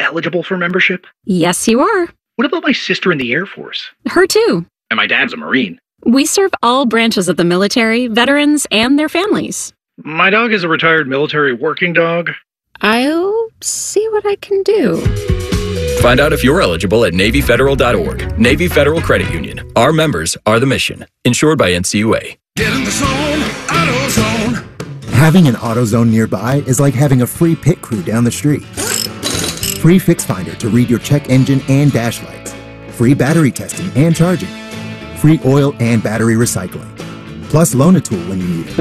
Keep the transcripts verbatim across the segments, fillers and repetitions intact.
eligible for membership? Yes, you are. What about my sister in the Air Force? Her too. And my dad's a Marine. We serve all branches of the military, veterans, and their families. My dog is a retired military working dog. I'll see what I can do. Find out if you're eligible at Navy Federal dot org. Navy Federal Credit Union. Our members are the mission. Insured by N C U A. Get in the zone, AutoZone. Having an AutoZone nearby is like having a free pit crew down the street. Free Fix Finder to read your check engine and dash lights. Free battery testing and charging. Free oil and battery recycling. Plus loan a tool when you need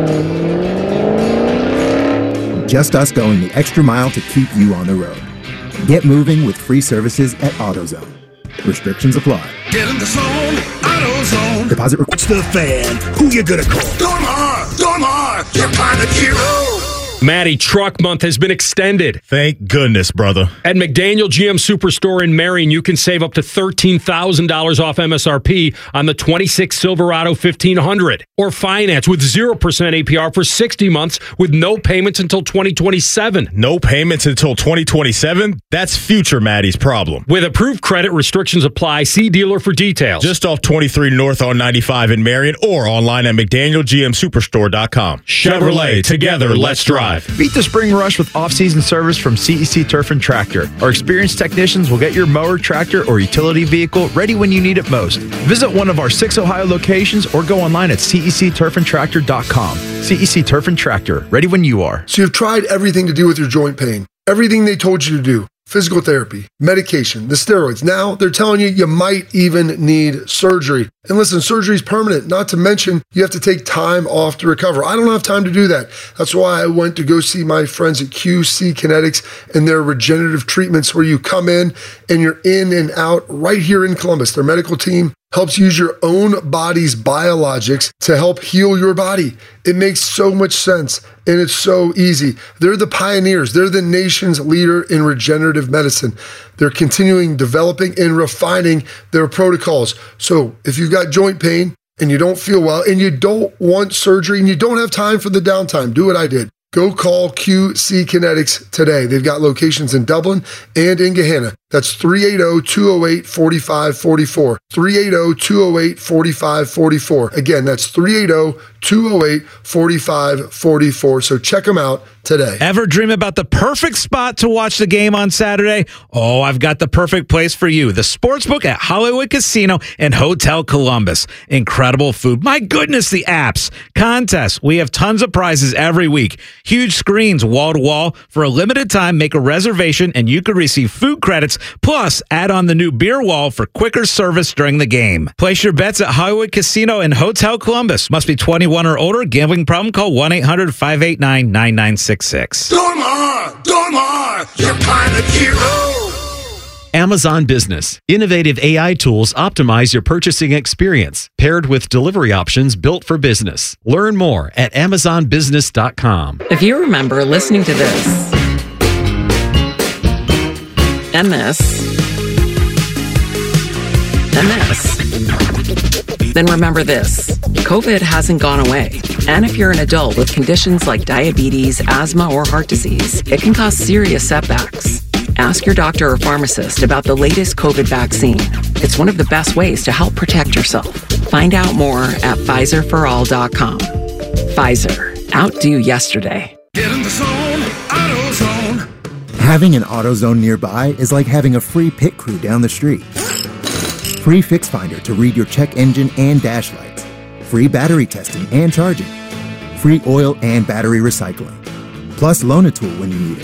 it. Just us going the extra mile to keep you on the road. Get moving with free services at AutoZone. Restrictions apply. Get in the zone, AutoZone. Deposit required. It's the fan. Who you gonna call? Dormar! Dormar! Your pilot hero! Maddie, Truck Month has been extended. Thank goodness, brother. At McDaniel G M Superstore in Marion, you can save up to thirteen thousand dollars off M S R P on the twenty-six Silverado fifteen hundred. Or finance with zero percent A P R for sixty months with no payments until twenty twenty-seven. No payments until twenty twenty-seven? That's future Maddie's problem. With approved credit, restrictions apply. See dealer for details. Just off twenty-three North on ninety-five in Marion or online at McDaniel G M Superstore dot com. Chevrolet, together, let's drive. Beat the spring rush with off-season service from C E C Turf and Tractor. Our experienced technicians will get your mower, tractor, or utility vehicle ready when you need it most. Visit one of our six Ohio locations or go online at C E C turf and tractor dot com. C E C Turf and Tractor, ready when you are. So you've tried everything to do with your joint pain. Everything they told you to do. Physical therapy, medication, the steroids. Now they're telling you you might even need surgery. And listen, surgery is permanent, not to mention you have to take time off to recover. I don't have time to do that. That's why I went to go see my friends at Q C Kinetics and their regenerative treatments where you come in and you're in and out right here in Columbus. Their medical team helps use your own body's biologics to help heal your body. It makes so much sense and it's so easy. They're the pioneers. They're the nation's leader in regenerative medicine. They're continuing developing and refining their protocols. So if you've got joint pain and you don't feel well and you don't want surgery and you don't have time for the downtime, do what I did. Go call Q C Kinetics today. They've got locations in Dublin and in Gahanna. That's three eight zero, two zero eight, four five four four. three eight zero, two zero eight, four five four four. Again, that's three eight zero, two zero eight, four five four four. So check them out today. Ever dream about the perfect spot to watch the game on Saturday? Oh, I've got the perfect place for you. The Sportsbook at Hollywood Casino and Hotel Columbus. Incredible food. My goodness, the apps. Contests. We have tons of prizes every week. Huge screens wall to wall. For a limited time, make a reservation and you could receive food credits. Plus, add on the new beer wall for quicker service during the game. Place your bets at Hollywood Casino and Hotel Columbus. Must be twenty-one or older. Gambling problem? Call one eight hundred, five eight nine, nine nine six six. Dormar! Dormar! Your pilot hero! Amazon Business. Innovative A I tools optimize your purchasing experience, paired with delivery options built for business. Learn more at amazon business dot com. If you remember listening to this, and this, and this, then remember this. COVID hasn't gone away. And if you're an adult with conditions like diabetes, asthma, or heart disease, it can cause serious setbacks. Ask your doctor or pharmacist about the latest COVID vaccine. It's one of the best ways to help protect yourself. Find out more at Pfizer for all dot com. Pfizer. Outdo yesterday. Get in the zone, AutoZone. Having an AutoZone nearby is like having a free pit crew down the street. Free Fix Finder to read your check engine and dash lights. Free battery testing and charging. Free oil and battery recycling. Plus loan a tool when you need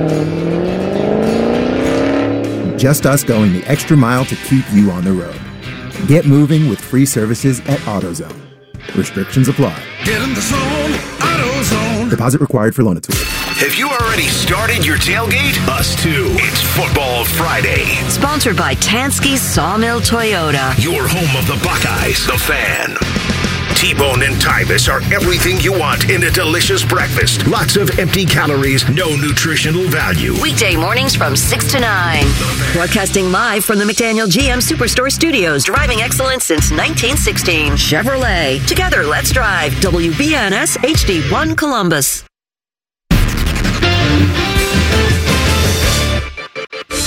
it. Just us going the extra mile to keep you on the road. Get moving with free services at AutoZone. Restrictions apply. Get in the zone, AutoZone. Deposit required for loan a tool. Have you already started your tailgate? Us too. It's Football Friday. Sponsored by Tansky Sawmill Toyota. Your home of the Buckeyes, the Fan. T-Bone and Tybus are everything you want in a delicious breakfast. Lots of empty calories, no nutritional value. Weekday mornings from six to nine. Broadcasting live from the McDaniel G M Superstore Studios. Driving excellence since nineteen sixteen. Chevrolet. Together, let's drive. W B N S H D one Columbus.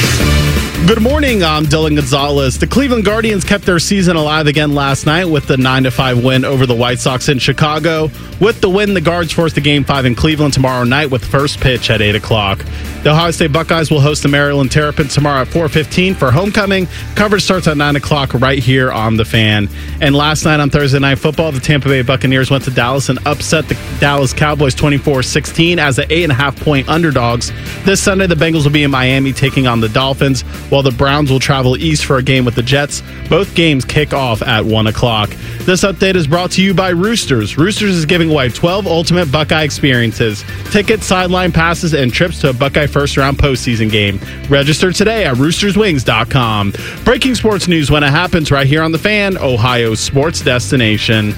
Good morning, I'm Dylan Gonzalez. The Cleveland Guardians kept their season alive again last night with the nine to five win over the White Sox in Chicago. With the win, the Guards forced a game five in Cleveland tomorrow night with first pitch at eight o'clock. The Ohio State Buckeyes will host the Maryland Terrapins tomorrow at four fifteen for homecoming. Coverage starts at nine o'clock right here on The Fan. And last night on Thursday Night Football, the Tampa Bay Buccaneers went to Dallas and upset the Dallas Cowboys twenty-four sixteen as the eight and a half point underdogs. This Sunday, the Bengals will be in Miami taking on the Dolphins, while the Browns will travel east for a game with the Jets. Both games kick off at one o'clock. This update is brought to you by Roosters. Roosters is giving away twelve ultimate Buckeye experiences, tickets, sideline passes, and trips to a Buckeye first-round postseason game. Register today at roosters wings dot com. Breaking sports news when it happens right here on The Fan, Ohio's sports destination.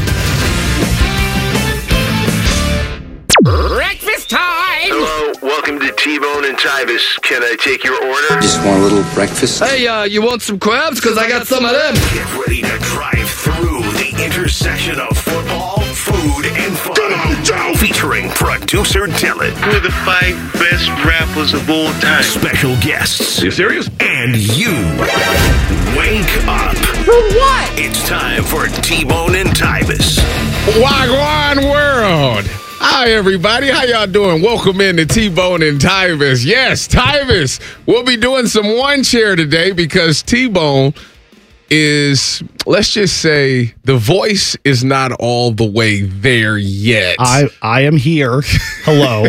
Breakfast time! Hello, welcome to T-Bone and Tybus. Can I take your order? Just want a little breakfast. Hey, uh, you want some crabs? Because I got some of them. Get ready to drive through the intersection of football, food, and fun. Featuring producer Dylan. We're the five best rappers of all time. Special guests. Are you serious? And you. Wake up. For what? It's time for T-Bone and Tybus. Wagwan world. Hi, everybody. How y'all doing? Welcome in to T-Bone and Tybus. Yes, Tybus. We'll be doing some one chair today because T-Bone is, let's just say, the voice is not all the way there yet. I, I am here. Hello.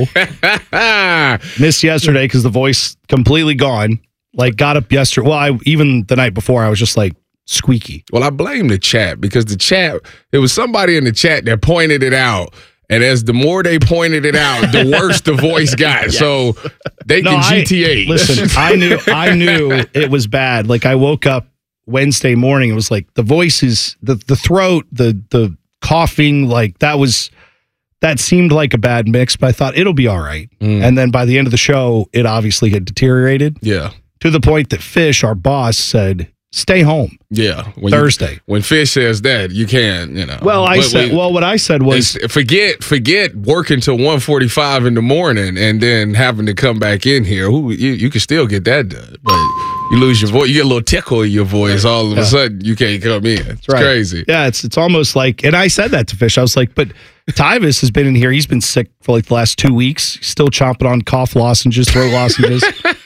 Missed yesterday because the voice completely gone. Like, got up yesterday. Well, I, even the night before, I was just like, squeaky. Well, I blame the chat because the chat, it was somebody in the chat that pointed it out. And as the more they pointed it out, the worse the voice got. Yes. So they no, can I, G T A. Listen, I knew I knew it was bad. Like I woke up Wednesday morning, it was like the voice is the the throat, the the coughing, like that was that seemed like a bad mix, but I thought it'll be all right. Mm. And then by the end of the show, it obviously had deteriorated. Yeah. To the point that Fish, our boss, said, stay home. Yeah. When Thursday. You, when Fish says that, you can't, you know. Well, I said, we, well, what I said was forget, forget working till one forty-five in the morning and then having to come back in here. Who you, you can still get that done, but you lose your voice. You get a little tickle in your voice. All of yeah. a sudden, you can't come in. It's right. crazy. Yeah, it's it's almost like, and I said that to Fish. I was like, but Tyvis has been in here. He's been sick for like the last two weeks. He's still chomping on cough lozenges, throat lozenges.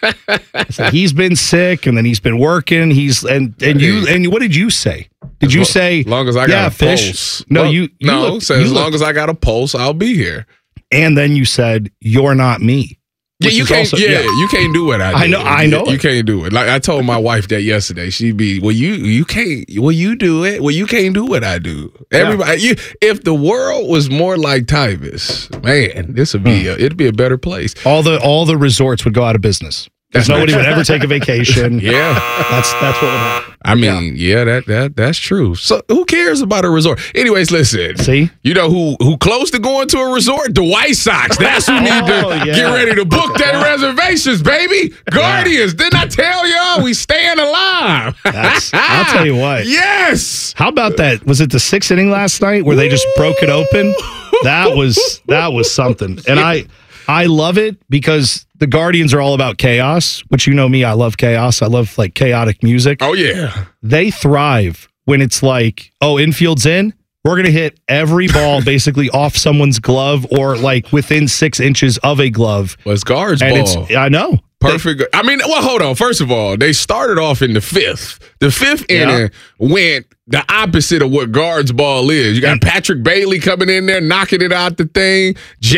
So he's been sick, and then he's been working. He's and and you and what did you say? Did you say as long as I got yeah, a Fish? pulse? No, well, you, you no. Look, so you as look, long as I got a pulse, I'll be here. And then you said, "You're not me." Yeah, you can't. Also, yeah, yeah, you can't do what I do. I know. I know. You, you can't do it. Like I told my wife that yesterday. She'd be, well, you you can't. Well, you do it. Well, you can't do what I do. Everybody. Yeah. You, if the world was more like Tyvis, man, this would be. Mm. A, it'd be a better place. All the all the resorts would go out of business. Because nobody would ever take a vacation. Yeah, that's that's what would happen. I mean, yeah. yeah, that that that's true. So who cares about a resort? Anyways, listen. See, you know who who close to going to a resort? The White Sox. That's who need to oh, yeah. get ready to book their reservations, baby. Guardians. Didn't I tell y'all we staying alive? That's, I'll tell you what. Yes. How about that? Was it the sixth inning last night where they just broke it open? That was that was something, and I I love it because the Guardians are all about chaos, which you know me, I love chaos. I love like chaotic music. Oh, yeah. They thrive when it's like, oh, infield's in. We're going to hit every ball basically off someone's glove or like within six inches of a glove. Well, it's guards and ball. It's, I know. Perfect. I mean, well, hold on. First of all, they started off in the fifth. The fifth yeah. inning went the opposite of what guards ball is. You got and, Patrick Bailey coming in there, knocking it out the thing.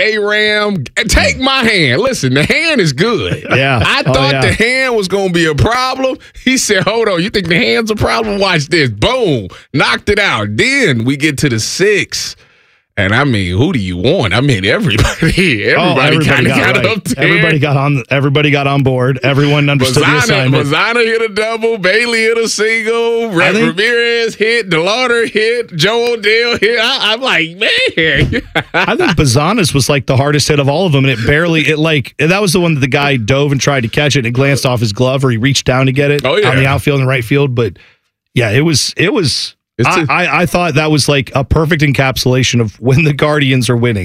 J-Ram, take my hand. Listen, the hand is good. Yeah. I oh, thought yeah. the hand was going to be a problem. He said, hold on, you think the hand's a problem? Watch this. Boom. Knocked it out. Then we get to the sixth. And I mean, who do you want? I mean, everybody. Everybody, oh, everybody kind of got, got right. up there. Everybody got on. Everybody got on board. Everyone understood Mazzana, the assignment. Mazzana hit a double. Bailey hit a single. Think, Ramirez hit. DeLauder hit. Joe Odell hit. I, I'm like, man. I think Bazanas was like the hardest hit of all of them, and it barely. It like that was the one that the guy dove and tried to catch it, and it glanced off his glove, or he reached down to get it oh, yeah. on the outfield and right field. But yeah, it was. It was. I, a, I, I thought that was like a perfect encapsulation of when the Guardians are winning.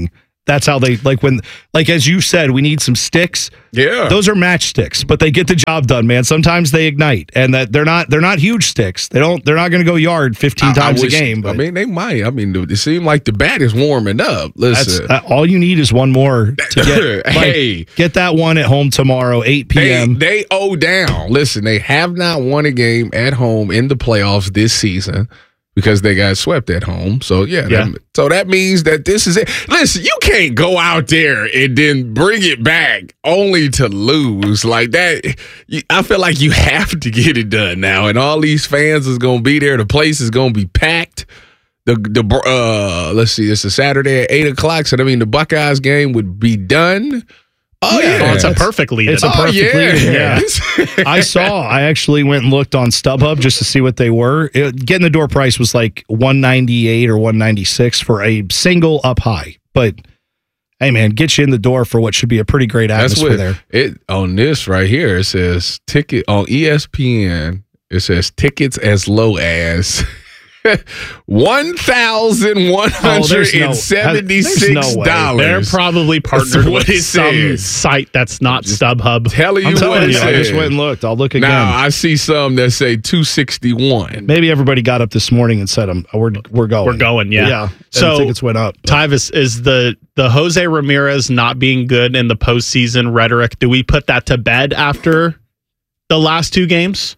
That's how they like when like as you said, we need some sticks. Yeah. Those are match sticks, but they get the job done, man. Sometimes they ignite, and that they're not they're not huge sticks. They don't they're not going to go yard fifteen I, times I wish, a game. But I mean, they might. I mean, it seems like the bat is warming up. Listen, that's, uh, all you need is one more to get. Like, hey, get that one at home tomorrow, eight p.m. They, they owe down. Listen, they have not won a game at home in the playoffs this season, because they got swept at home. So, yeah. yeah. That, so that means that this is it. Listen, you can't go out there and then bring it back only to lose. Like that, you, I feel like you have to get it done now. And all these fans is going to be there. The place is going to be packed. The the uh, Let's see, it's a Saturday at eight o'clock. So, I mean, the Buckeyes game would be done. Oh, yeah. yeah. Oh, it's a perfect lead. It's a perfect oh, yeah. lead. Yeah. I saw, I actually went and looked on StubHub just to see what they were. It, getting the door price was like one ninety-eight or one ninety-six for a single up high. But, hey, man, get you in the door for what should be a pretty great atmosphere That's what, there. It on this right here, it says ticket on E S P N, it says tickets as low as one thousand one hundred and seventy-six dollars. They're probably partnered with some says. site that's not StubHub. Telling you I'm what telling it you, I says. just went and looked. I'll look again. Now I see some that say two sixty-one. Maybe everybody got up this morning and said, um, we're, we're going. We're going, yeah. Yeah. So the tickets went up. But. Tyvis, is the, the Jose Ramirez not being good in the postseason rhetoric, do we put that to bed after the last two games?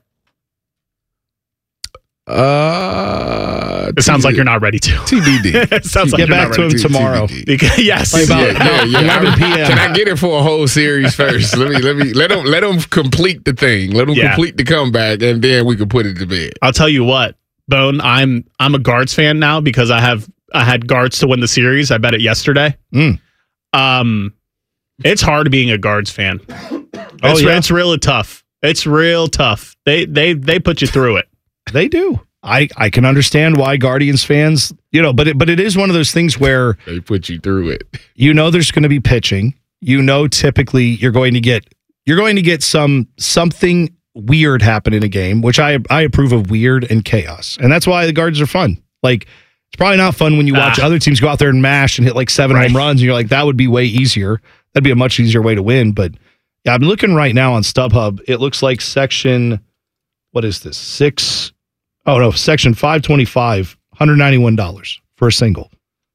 Uh, it sounds like you're not ready to. T B D. It sounds like Get you're back not to ready him to. tomorrow. Because, yes. Like about, yeah, yeah, yeah. eleven p.m. Can I get it for a whole series first? let me let me let them let them complete the thing. Let them Yeah. complete the comeback, and then we can put it to bed. I'll tell you what, Bone, I'm I'm a Guards fan now because I have I had Guards to win the series. I bet it yesterday. Mm. Um, it's hard being a Guards fan. Oh, It's, yeah. it's really tough. It's real tough. They they they put you through it. They do. I, I can understand why Guardians fans, you know, but it, but it is one of those things where they put you through it. You know, there's going to be pitching. You know, typically you're going to get you're going to get some something weird happen in a game, which I I approve of weird and chaos, and that's why the Guards are fun. Like it's probably not fun when you watch Ah. other teams go out there and mash and hit like seven Right. home runs, and you're like that would be way easier. That'd be a much easier way to win. But yeah, I'm looking right now on StubHub. It looks like section what is this six. Oh, no, section five twenty-five, one hundred ninety-one dollars for a single.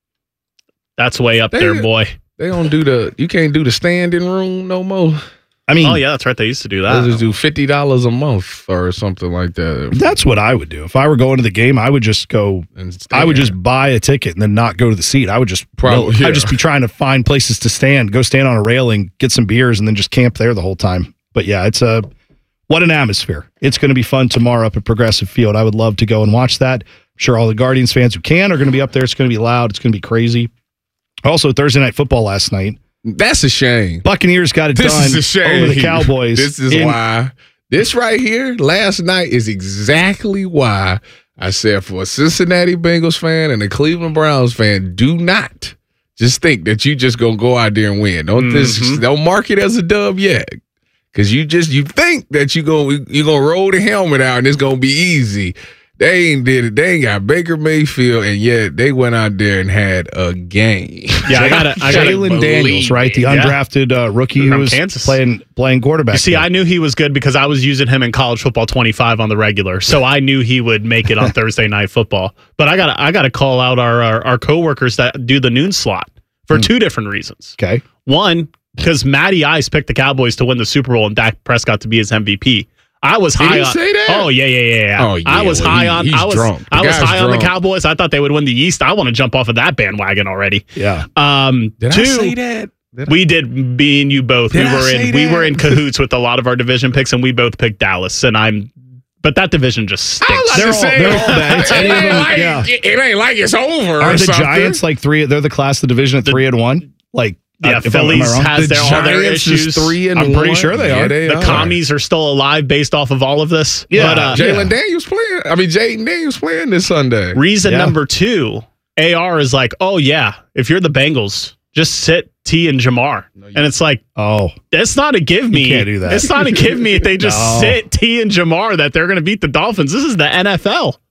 That's way up They- there, boy. They don't do the. You can't do the standing room no more. I mean, Oh yeah, that's right. They used to do They that. just do fifty dollars a month or something like that. that's what I would do. If I were going to the game, I would just go, And stay I would there. just buy a ticket and then not go to the seat. I would just, Probably, yeah. I'd just be trying to find places to stand, go stand on a railing, get some beers, and then just camp there the whole time. But yeah, it's a, what an atmosphere. It's going to be fun tomorrow up at Progressive Field. I would love to go and watch that. I'm sure all the Guardians fans who can are going to be up there. It's going to be loud. It's going to be crazy. Also, Thursday Night Football last night. That's a shame. Buccaneers got it This done is a shame. over the Cowboys. This is in- why. This right here, last night, is exactly why I said for a Cincinnati Bengals fan and a Cleveland Browns fan, do not just think that you just gonna go out there and win. Don't this, Mhm. don't mark it as a dub yet, because you just you think that you gonna you gonna roll the helmet out and it's gonna be easy. They ain't did it. They ain't got Baker Mayfield, and yet they went out there and had a game. Yeah, I got it. I got Jalen Daniels, right? The Yeah. undrafted uh, rookie who From was Kansas. playing playing quarterback. You see, there. I knew he was good because I was using him in college football twenty-five on the regular, so I knew he would make it on Thursday Night Football. But I got I got to call out our, our our coworkers that do the noon slot for two different reasons. Okay, one, because Matty Ice picked the Cowboys to win the Super Bowl and Dak Prescott to be his M V P. I was Did high he on. say that? Oh yeah, yeah, yeah, yeah. Oh, yeah, I was well, high he- on. he's I was drunk. The I was guy's high on the drunk. Cowboys. I thought they would win the East. I want to jump off of that bandwagon already. Yeah. Um, Did two, I say that? Did I- we did. Me and you both. Did we I were say in. We that? were in cahoots with a lot of our division picks, and we both picked Dallas. And I'm. But that division just I stinks. was They're about to all- say, they're all bad. It's it, any of ain't them, like, yeah. it ain't like it's over. Are or the something. Giants like three? They're the class of the division at three and one. Like, Yeah, uh, if I'm- Phillies am I wrong? has The their, all their Giants is issues. three and I'm pretty one? sure they Yeah, are. they the are. commies are still alive based off of all of this. Yeah. But, uh, Jalen Yeah. Daniels playing. I mean, Jaden Daniels playing this Sunday. reason Yeah. number two, A R is like, oh yeah, if you're the Bengals, just sit T and Jamar, and it's like, Oh, that's not a give me. can't do that. It's not a give me if they just No. sit T and Jamar that they're going to beat the Dolphins. This is the N F L.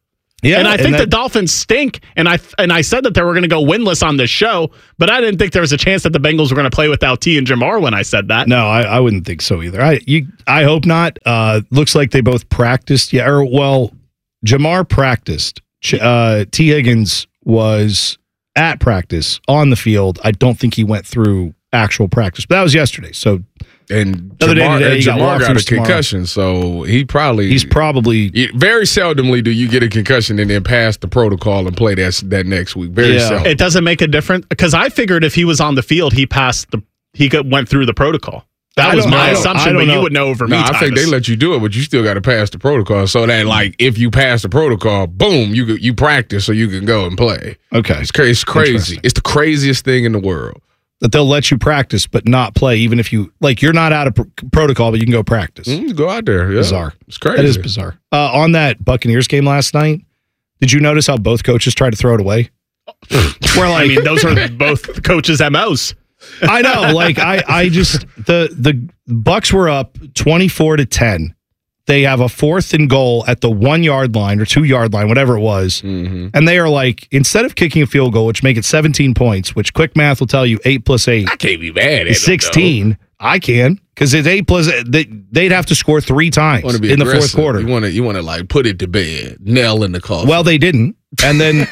Yeah, and I and think that- the Dolphins stink. And I and I said that they were going to go winless on this show, but I didn't think there was a chance that the Bengals were going to play without T and Jamar when I said that. No, I, I wouldn't think so either. I you I hope not. Uh, looks like they both practiced. Yeah, or well, Jamar practiced. Ch- Uh, T. Higgins was at practice on the field. I don't think he went through actual practice, but that was yesterday. So. And Other day Jamar, today, and he got Jamar got, a walkthroughs tomorrow. concussion, so he probably He's probably very seldomly do you get a concussion and then pass the protocol and play that that next week. Very Yeah. seldom. It doesn't make a difference because I figured if he was on the field, he passed the he got, went through the protocol. That I was don't- my I don't- assumption, I don't but know. you would know over No, me. I think they Tyvus. let you do it, but you still got to pass the protocol. So that, like, if you pass the protocol, boom, you you practice so you can go and play. Okay, it's, cra- it's crazy. It's the craziest thing in the world. That they'll let you practice but not play, even if you like you're not out of pr- protocol, but you can go practice. Mm, go out there. Yeah. Bizarre. It's crazy. That is bizarre. Uh, on that Buccaneers game last night, did you notice how both coaches tried to throw it away? Where like, I mean, those are both coaches' M Os. I know. Like I, I just the the Bucks were up twenty-four to ten. They have a fourth and goal at the one yard line or two yard line, whatever it was. Mm-hmm. And they are like, instead of kicking a field goal, which make it seventeen points, which quick math will tell you eight plus eight. I can't be mad at is them, sixteen. I can because it's eight plus. They, they'd have to score three times Wanna be in the fourth aggressive. quarter. You want to you want to like put it to bed, nail in the coffin. Well, they didn't, and then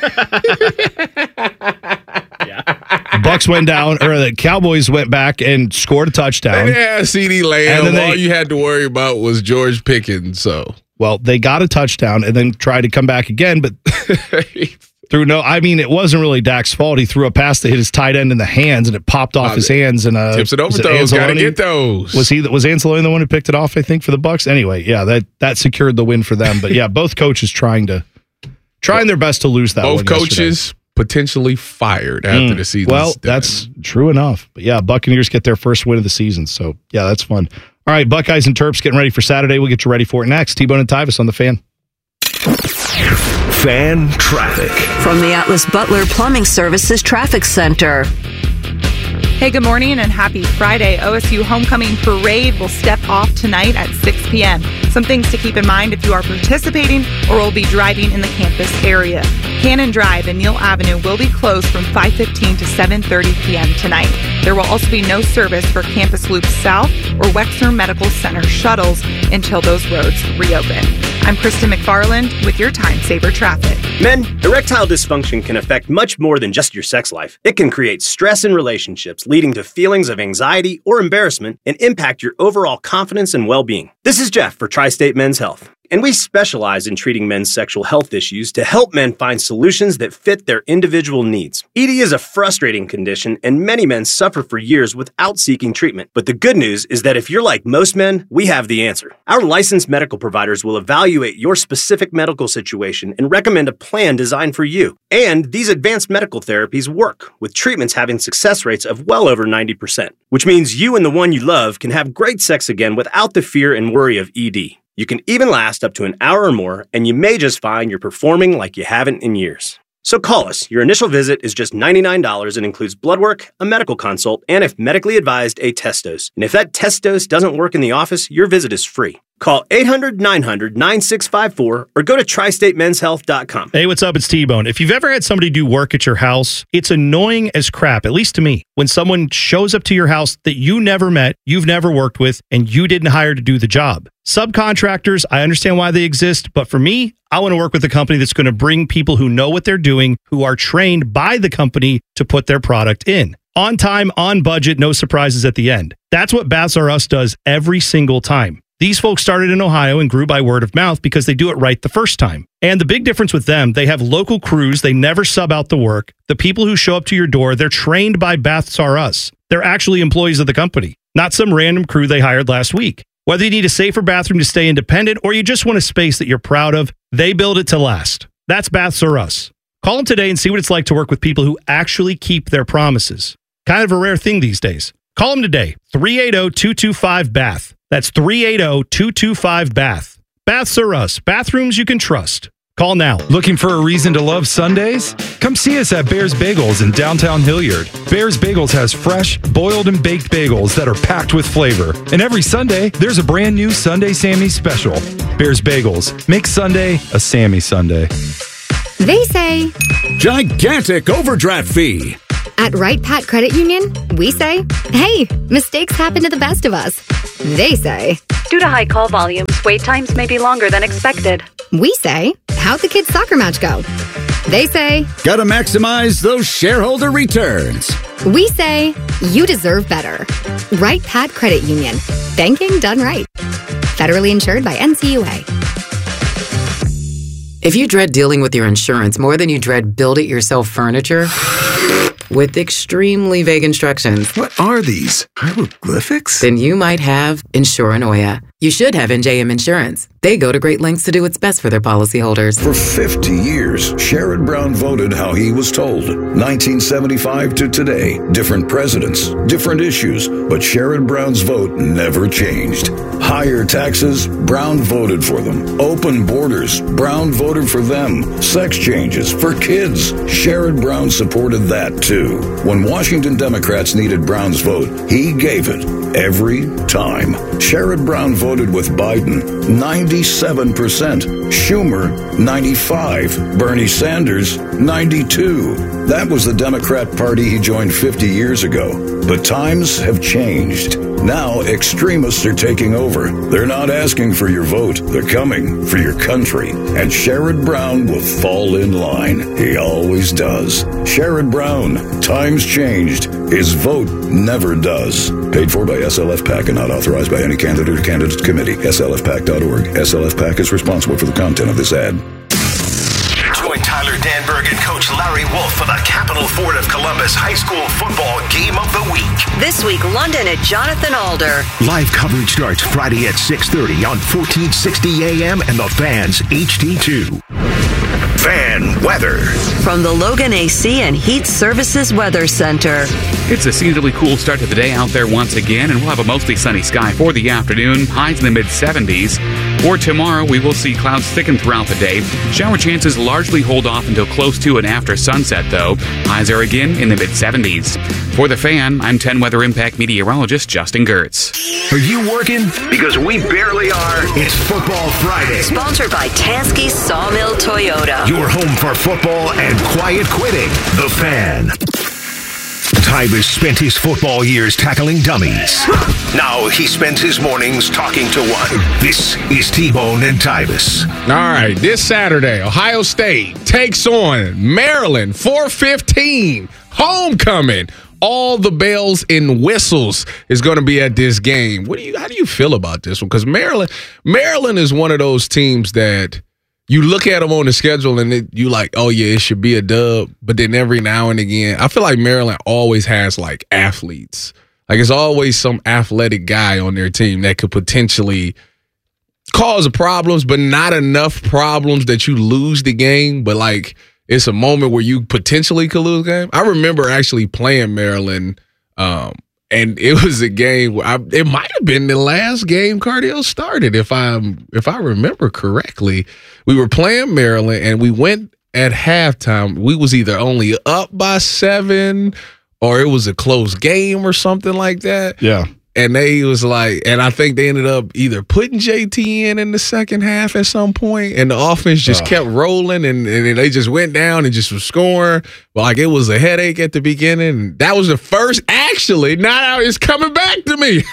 Bucks went down, or the Cowboys went back and scored a touchdown. They had CeeDee Lamb. And then they- All you had to worry about was George Pickens. So, well, they got a touchdown and then tried to come back again, but through no. I mean, it wasn't really Dak's fault. He threw a pass that hit his tight end in the hands, and it popped off Uh, his hands. And uh, tips and was it overthrows. Got to Anzalone? get those. Was he? Was Anzalone the one who picked it off? I think for the Bucks. Anyway, yeah, that that secured the win for them. But yeah, both coaches trying to trying their best to lose that. Both one coaches yesterday. potentially fired after Mm. the season. Well, that's true enough. But yeah, Buccaneers get their first win of the season. So yeah, that's fun. All right, Buckeyes and Terps getting ready for Saturday. We'll get you ready for it next. T-Bone and Tyvus on the Fan. Fan traffic. From the Atlas Butler Plumbing Services Traffic Center. Hey, good morning and happy Friday. O S U Homecoming Parade will step off tonight at six p.m. Some things to keep in mind if you are participating or will be driving in the campus area. Cannon Drive and Neal Avenue will be closed from five fifteen to seven thirty p.m. tonight. There will also be no service for Campus Loop South or Wexner Medical Center shuttles until those roads reopen. I'm Kristen McFarland with your Time Saver Traffic. Men, erectile dysfunction can affect much more than just your sex life. It can create stress in relationships, leading to feelings of anxiety or embarrassment, and impact your overall confidence and well-being. This is Jeff for Tri-State Men's Health, and we specialize in treating men's sexual health issues to help men find solutions that fit their individual needs. E D is a frustrating condition, and many men suffer for years without seeking treatment. But the good news is that if you're like most men, we have the answer. Our licensed medical providers will evaluate your specific medical situation and recommend a plan designed for you. And these advanced medical therapies work, with treatments having success rates of well over ninety percent, which means you and the one you love can have great sex again without the fear and worry of E D. You can even last up to an hour or more, and you may just find you're performing like you haven't in years. So call us. Your initial visit is just ninety-nine dollars and includes blood work, a medical consult, and if medically advised, a test dose. And if that test dose doesn't work in the office, your visit is free. Call eight hundred, nine hundred, nine six five four or go to tri state men's health dot com. Hey, what's up? It's T-Bone. If you've ever had somebody do work at your house, it's annoying as crap, at least to me, when someone shows up to your house that you never met, you've never worked with, and you didn't hire to do the job. Subcontractors, I understand why they exist, but for me, I want to work with a company that's going to bring people who know what they're doing, who are trained by the company to put their product in. On time, on budget, no surprises at the end. That's what Baths R Us does every single time. These folks started in Ohio and grew by word of mouth because they do it right the first time. And the big difference with them, they have local crews. They never sub out the work. The people who show up to your door, they're trained by Baths R Us. They're actually employees of the company, not some random crew they hired last week. Whether you need a safer bathroom to stay independent or you just want a space that you're proud of, they build it to last. That's Baths R Us. Call them today and see what it's like to work with people who actually keep their promises. Kind of a rare thing these days. Call them today, three eight zero, two two five, B A T H. That's three eight zero, two two five, B A T H. Baths R Us, bathrooms you can trust. Call now. Looking for a reason to love Sundays? Come see us at Bears Bagels in downtown Hilliard. Bears Bagels has fresh, boiled and baked bagels that are packed with flavor. And every Sunday, there's a brand new Sunday Sammy special. Bears Bagels. Make Sunday a Sammy Sunday. They say, gigantic overdraft fee. At Right Pat Credit Union, we say, hey, mistakes happen to the best of us. They say, due to high call volumes, wait times may be longer than expected. We say, how'd the kids' soccer match go? They say, gotta maximize those shareholder returns. We say, you deserve better. Right Pat Credit Union. Banking done right. Federally insured by N C U A. If you dread dealing with your insurance more than you dread build-it-yourself furniture, with extremely vague instructions. What are these? Hieroglyphics? Then you might have Insuranoia. You should have N J M Insurance. They go to great lengths to do what's best for their policyholders. For fifty years, Sherrod Brown voted how he was told. nineteen seventy-five to today, different presidents, different issues, but Sherrod Brown's vote never changed. Higher taxes, Brown voted for them. Open borders, Brown voted for them. Sex changes for kids, Sherrod Brown supported that too. When Washington Democrats needed Brown's vote, he gave it every time. Sherrod Brown voted with Biden, ninety-seven percent. Schumer, ninety-five. Bernie Sanders, ninety-two. That was the Democrat Party he joined fifty years ago. But times have changed. Now extremists are taking over. They're not asking for your vote. They're coming for your country. And Sherrod Brown will fall in line. He always does. Sherrod Brown, times changed. His vote never does. Paid for by S L F PAC and not authorized by any candidate or candidate committee. S L F PAC dot org. S L F PAC is responsible for the content of this ad. Join Tyler Danberg and Coach Larry Wolf for the Capital Ford of Columbus High School Football Game of the Week. This week, London at Jonathan Alder. Live coverage starts Friday at six thirty on fourteen sixty A M and the Fans H D two. Fan weather. From the Logan A C and Heat Services Weather Center. It's a seasonably cool start to the day out there once again, and we'll have a mostly sunny sky for the afternoon, highs in the mid seventies. For tomorrow, we will see clouds thicken throughout the day. Shower chances largely hold off until close to and after sunset, though. Highs are again in the mid seventies. For the Fan, I'm ten Weather Impact meteorologist Justin Gertz. Are you working? Because we barely are. It's Football Friday. Sponsored by Tansky Sawmill Toyota. Your home for football and quiet quitting. The Fan. Tybus spent his football years tackling dummies. Now he spends his mornings talking to one. This is T-Bone and Tybus. All right, this Saturday, Ohio State takes on Maryland, four fifteen, homecoming. All the bells and whistles is going to be at this game. What do you? How do you feel about this one? Because Maryland, Maryland is one of those teams that you look at them on the schedule and it, you like, oh yeah, it should be a dub. But then every now and again, I feel like Maryland always has like athletes. Like it's always some athletic guy on their team that could potentially cause problems, but not enough problems that you lose the game. But like it's a moment where you potentially could lose the game. I remember actually playing Maryland, um, and it was a game where I, it might have been the last game Cardale started, if I if I remember correctly. We were playing Maryland, and we went at halftime. We was either only up by seven, or it was a close game or something like that. Yeah. And they was like, and I think they ended up either putting J T in in the second half at some point, and the offense just oh. kept rolling, and, and they just went down and just was scoring. But like it was a headache at the beginning. That was the first, actually, now it's coming back to me.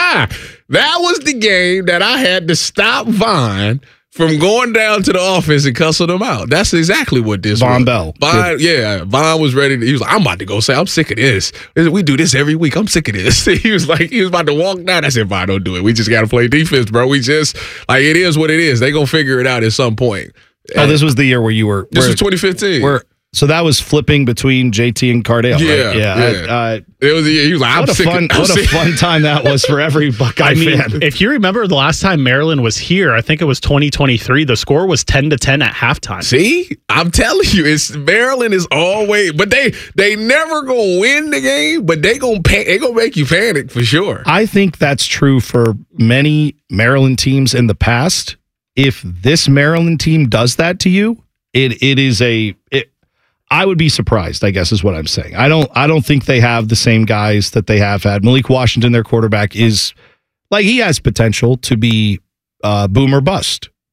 That was the game that I had to stop Vaughn from going down to the office and cussing them out. That's exactly what this Von was. Bell. Von, yeah, Von was ready to, he was like, I'm about to go say, I'm sick of this. We do this every week. I'm sick of this. He was like, he was about to walk down. I said, Von, don't do it. We just got to play defense, bro. We just, like, it is what it is. They going to figure it out at some point. Oh, this was the year where you were. This where, was twenty fifteen. Where, so that was flipping between J T and Cardale, yeah, right? Yeah. yeah. I, uh, it was, he was like, I'm what sick a fun, of, What a fun time that was for every Buckeye I mean, fan. If you remember the last time Maryland was here, I think it was twenty twenty-three. The score was ten to ten at halftime. See, I'm telling you, it's Maryland is always, but they they never gonna win the game, but they gonna pa- they gonna make you panic for sure. I think that's true for many Maryland teams in the past. If this Maryland team does that to you, it it is a. It, I would be surprised, I guess, is what I'm saying. I don't I don't think they have the same guys that they have had. Malik Washington, their quarterback, is like he has potential to be uh, boom or bust.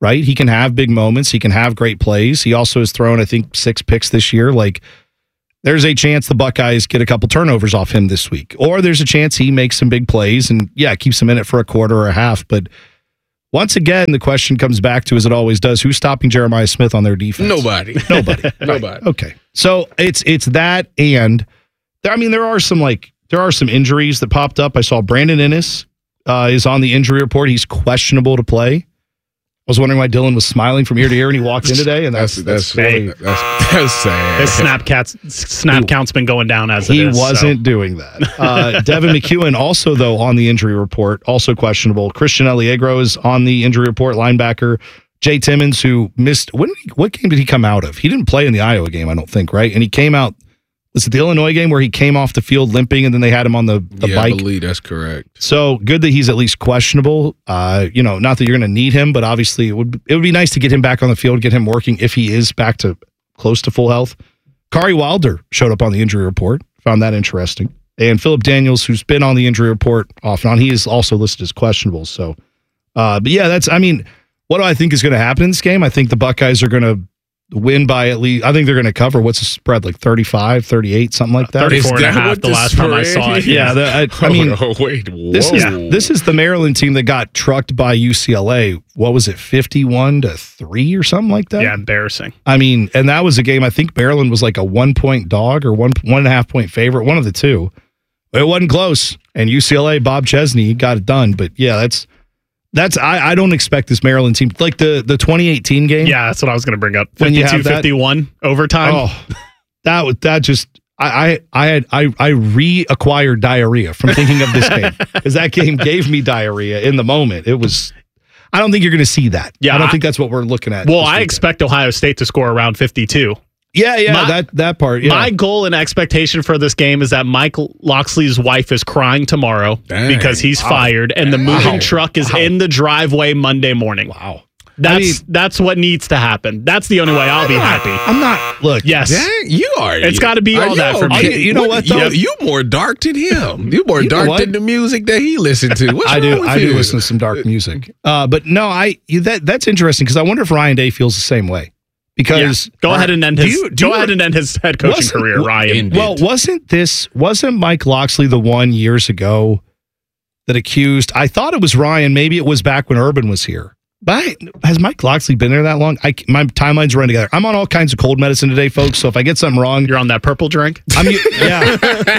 right? He can have big moments. He can have great plays. He also has thrown, I think, six picks this year. Like, there's a chance the Buckeyes get a couple turnovers off him this week. Or there's a chance he makes some big plays and, yeah, keeps them in it for a quarter or a half. But once again, the question comes back to, as it always does, who's stopping Jeremiah Smith on their defense? Nobody. Nobody. Nobody. Right. Okay. So it's it's that, and there, I mean, there are some like there are some injuries that popped up. I saw Brandon Innes uh, is on the injury report. He's questionable to play. I was wondering why Dylan was smiling from ear to ear when he walked in today, and that's that's that's really, that's, that's sad. His snap cats snap count's been going down as it he is, wasn't so. doing that. Uh, Devin McEwen also, though, on the injury report, also questionable. Christian Allegro is on the injury report, linebacker. Jay Timmons, who missed, when, what game did he come out of? He didn't play in the Iowa game, I don't think, right? And he came out, was it the Illinois game where he came off the field limping and then they had him on the, the yeah, bike? I believe that's correct. So good that he's at least questionable. Uh, you know, not that you're going to need him, but obviously it would it would be nice to get him back on the field, get him working if he is back to close to full health. Kari Wilder showed up on the injury report. Found that interesting. And Philip Daniels, who's been on the injury report off and on, he is also listed as questionable. So, uh, but yeah, that's, I mean, what do I think is going to happen in this game? I think the Buckeyes are going to win by at least, I think they're going to cover, what's the spread, like thirty-five, thirty-eight, something like that? thirty-four and a half the last time I saw it. Yeah, the, I, I mean, oh, wait, this is, whoa. this is the Maryland team that got trucked by U C L A. What was it, fifty-one to three or something like that? Yeah, embarrassing. I mean, and that was a game, I think Maryland was like a one-point dog or one, one and a half point favorite, one of the two. It wasn't close. And U C L A, Bob Chesney got it done. But yeah, that's, That's I, I don't expect this Maryland team like the, the twenty eighteen game. Yeah, that's what I was going to bring up. When you have fifty-two fifty-one overtime. Oh, that was that just I I I had I I reacquired diarrhea from thinking of this game because that game gave me diarrhea in the moment. It was. I don't think you're going to see that. Yeah, I don't I, think that's what we're looking at. Well, I expect Ohio State to score around fifty-two. Yeah, yeah, my, that that part. Yeah. My goal and expectation for this game is that Mike Loxley's wife is crying tomorrow Dang, because he's wow. fired, and the moving wow, truck is wow. in the driveway Monday morning. Wow, that's I mean, that's what needs to happen. That's the only way I'll be happy. I'm not. Look, yes, Dang, you are. It's got to be all that for okay? me. You know what? Though? You, you more dark than him. You more You know dark what? than the music that he listened to. What's I wrong do. with I you? do listen to some dark music. Uh, but no, I you, that that's interesting because I wonder if Ryan Day feels the same way. Because yeah. go uh, ahead and end do his you, do go you, ahead and end his head coaching career, Ryan. Well, wasn't this wasn't Mike Loxley the one years ago that accused? I thought it was Ryan. Maybe it was back when Urban was here. But I, has Mike Loxley been there that long? I, my timelines run together. I'm on all kinds of cold medicine today, folks. So if I get something wrong, you're on that purple drink. I'm yeah,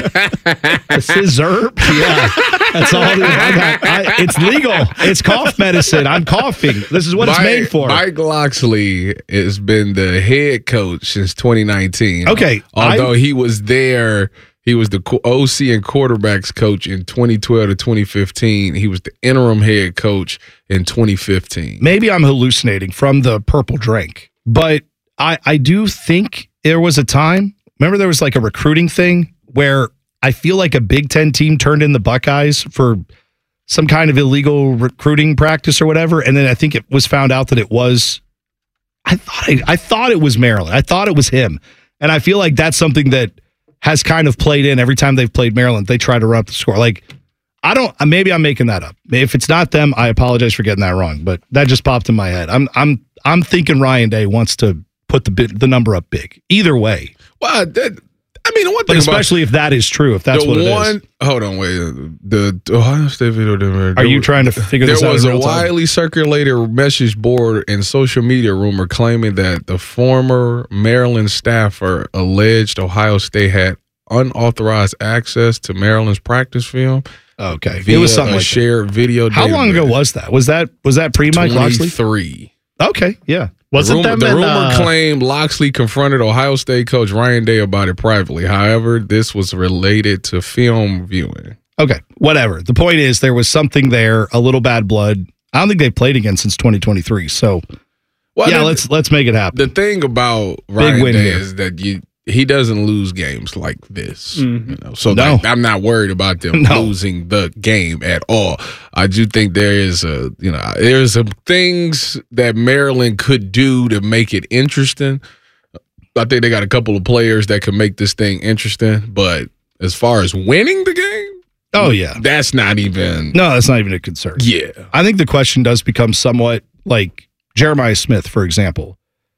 Scissor. Yeah, that's all. It is. I, I, it's legal. It's cough medicine. I'm coughing. This is what Mike, it's made for. Mike Loxley has been the head coach since twenty nineteen. Okay, although I, he was there. He was the O C and quarterbacks coach in twenty twelve to twenty fifteen. He was the interim head coach in twenty fifteen. Maybe I'm hallucinating from the purple drink, but I, I do think there was a time, remember there was like a recruiting thing where I feel like a Big Ten team turned in the Buckeyes for some kind of illegal recruiting practice or whatever. And then I think it was found out that it was, I thought, I, I thought it was Maryland. I thought it was him. And I feel like that's something that has kind of played in every time they've played Maryland. They try to run up the score. Like, I don't, maybe I'm making that up. If it's not them, I apologize for getting that wrong, but that just popped in my head. I'm, I'm, I'm thinking Ryan Day wants to put the bit, the number up big. Either way. Well, that, I mean, one but thing especially about, if that is true, if that's the what it one, is. Hold on, wait. The, the Ohio State video. There, Are you trying to figure this out? There was in a real time? widely circulated message board and social media rumor claiming that the former Maryland staffer alleged Ohio State had unauthorized access to Maryland's practice film. Okay, via it was something a like shared that. video. How long ago was that? Was that was that pre Mike Loxley? Three. Okay, yeah. Wasn't the rumor, them the in, rumor uh, claimed Loxley confronted Ohio State coach Ryan Day about it privately. However, this was related to film viewing. Okay, whatever. The point is there was something there, a little bad blood. I don't think they played again since twenty twenty-three. So, well, yeah, the, let's let's make it happen. The thing about Ryan Big win Day here. is that you he doesn't lose games like this. Mm-hmm. You know, so No. like, I'm not worried about them No. losing the game at all. I do think there is a you know there's some things that Maryland could do to make it interesting. I think they got a couple of players that can make this thing interesting, but as far as winning the game, Oh yeah, that's not even. no, that's not even a concern. Yeah, I think the question does become somewhat like Jeremiah Smith, for example,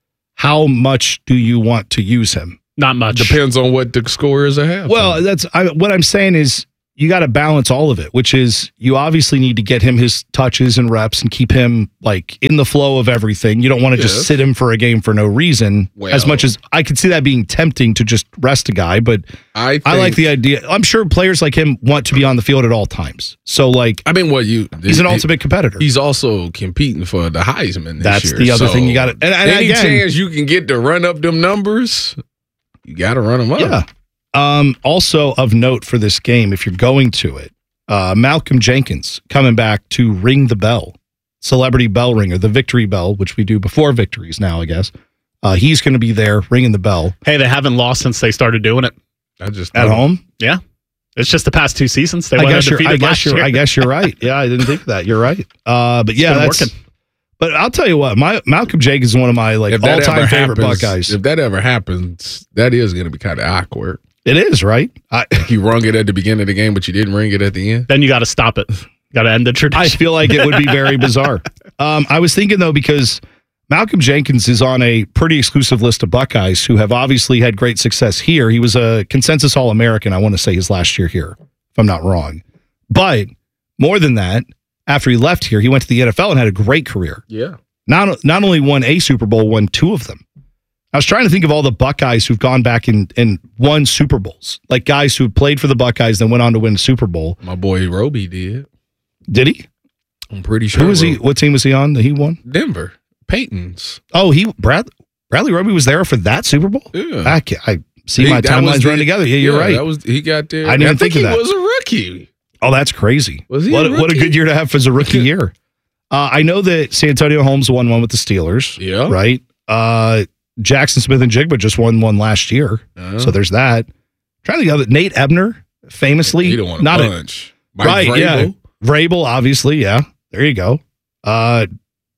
how much do you want to use him? Not much. Depends on what the score is at half. Well, that's I, what I'm saying is you got to balance all of it, which is you obviously need to get him his touches and reps and keep him like in the flow of everything. You don't want to Yes. just sit him for a game for no reason. Well- as much as I could see that being tempting to just rest a guy, but I I like think- the idea. I'm sure players like him want to be on the field at all times. So like, I mean, what you he's an he- ultimate competitor. He's also competing for the Heisman this That's year. the other so thing you gotta- and- and any again- chance you can get to run up them numbers, you got to run them up. Yeah. Um, also of note for this game, if you're going to it, uh, Malcolm Jenkins coming back to ring the bell, celebrity bell ringer, the victory bell, which we do before victories now, I guess. Uh, he's going to be there ringing the bell. Hey, they haven't lost since they started doing it. I just At home? Yeah. It's just the past two seasons. They I went guess, you're, undefeated I, guess last you're, year. I guess you're right. Yeah, I didn't think of that. You're right. Uh, but It's yeah, been that's working. But I'll tell you what, my Malcolm Jenkins is one of my like If that all-time ever favorite happens- Buckeyes. If that ever happens, that is going to be kind of awkward. It is, right? I, you rung it at the beginning of the game, but you didn't ring it at the end. Then you got to stop it. Got to end the tradition. I feel like it would be very bizarre. Um, I was thinking, though, because Malcolm Jenkins is on a pretty exclusive list of Buckeyes who have obviously had great success here. He was a consensus All-American, I want to say, his last year here, if I'm not wrong. But more than that, after he left here, he went to the N F L and had a great career. Yeah. Not, not only won a Super Bowl, won two of them. I was trying to think of all the Buckeyes who've gone back and, and won Super Bowls, like guys who played for the Buckeyes then went on to win a Super Bowl. My boy Roby did. Did he? I'm pretty sure. Who was he? What team was he on that he won? Denver. Peyton's. Oh, he Brad Bradley Roby was there for that Super Bowl? Yeah. I, can't, I see He- my that was timelines the- run together. Yeah, you're yeah, right. That was he got there. I didn't even think, think of he that. was a rookie. Oh, that's crazy. Was he what, a what a rookie? good year to have as a rookie year. Uh, I know that Santonio Holmes won one with the Steelers. Yeah. Right? Uh, Jackson Smith and Jigba just won one last year. Uh-huh. So there's that. Trying to think of it. Nate Ebner, famously. He don't want to not punch. A, Mike right, Vrabel. yeah. Vrabel, obviously, yeah. There you go. Uh,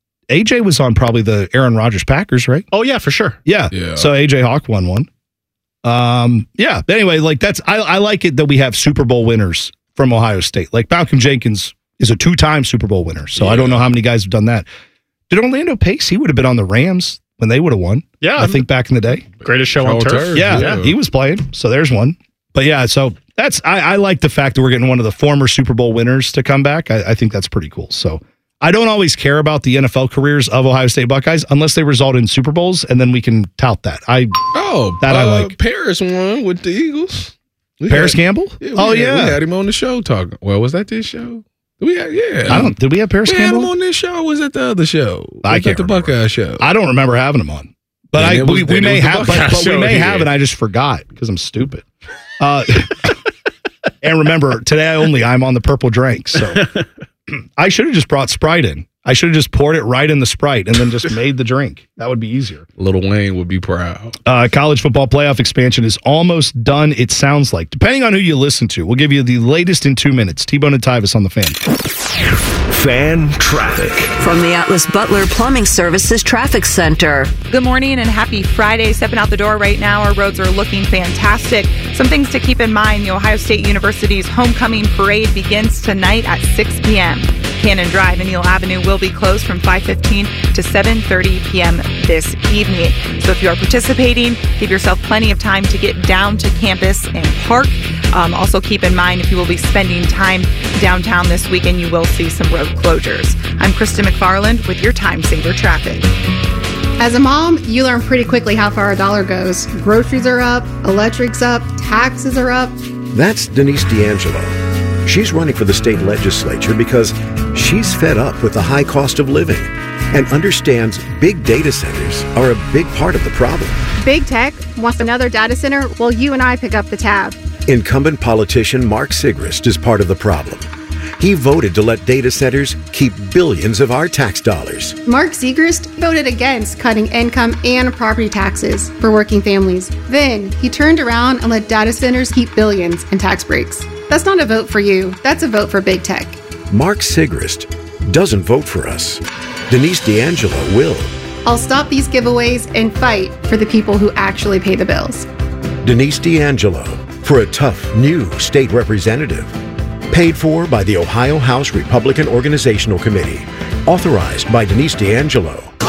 A J was on probably the Aaron Rodgers Packers, right? Oh, yeah, for sure. Yeah. Yeah. So A J Hawk won one. Um, yeah. But anyway, like that's I, I like it that we have Super Bowl winners from Ohio State. Like Malcolm Jenkins is a two-time Super Bowl winner. So Yeah. I don't know how many guys have done that. Did Orlando Pace? He would have been on the Rams when they would have won. Yeah. I think back in the day. Greatest show on Show on turf. turf. Yeah, Yeah. he was playing. So there's one. But yeah, so that's I, I like the fact that we're getting one of the former Super Bowl winners to come back. I, I think that's pretty cool. So I don't always care about the N F L careers of Ohio State Buckeyes unless they result in Super Bowls, and then we can tout that. I Oh, That I uh, like. Paris won with the Eagles. We Paris had- Campbell? Yeah, we Oh, had- yeah. we had him on the show talking. Well, was that this show? Did we had, yeah. I don't. Did we have Paris we had him Campbell? on this show. Or was that the other show? I was can't that the remember. Buckeye show? I don't remember having him on, but And I it was- we, we and it may was the have, Buckeye but, but we show may here. have, and I just forgot because I'm stupid. Uh, and remember, today only I'm on the purple drink, so I should have just brought Sprite in. I should have just poured it right in the Sprite and then just made the drink. That would be easier. Little Wayne would be proud. Uh, college football playoff expansion is almost done, it sounds like. Depending on who you listen to, we'll give you the latest in two minutes. T-Bone and Tyvis on the Fan. Fan traffic. From the Atlas Butler Plumbing Services Traffic Center. Good morning and happy Friday. Stepping out the door right now, our roads are looking fantastic. Some things to keep in mind, the Ohio State University's homecoming parade begins tonight at six p.m. Cannon Drive and Neal Avenue will be closed from five fifteen to seven thirty p.m. this evening. So if you are participating, give yourself plenty of time to get down to campus and park. Um, also keep in mind, if you will be spending time downtown this weekend, you will see some road closures. I'm Krista McFarland with your Time Saver Traffic. As a mom, you learn pretty quickly how far a dollar goes. Groceries are up, electric's up, taxes are up. That's Denise D'Angelo. She's running for the state legislature because she's fed up with the high cost of living and understands big data centers are a big part of the problem. Big Tech wants another data center while you and I pick up the tab. Incumbent politician Mark Sigrist is part of the problem. He voted to let data centers keep billions of our tax dollars. Mark Sigrist voted against cutting income and property taxes for working families. Then he turned around and let data centers keep billions in tax breaks. That's not a vote for you. That's a vote for Big Tech. Mark Sigrist doesn't vote for us. Denise D'Angelo will. I'll stop these giveaways and fight for the people who actually pay the bills. Denise D'Angelo for a tough new state representative. Paid for by the Ohio House Republican Organizational Committee. Authorized by Denise D'Angelo.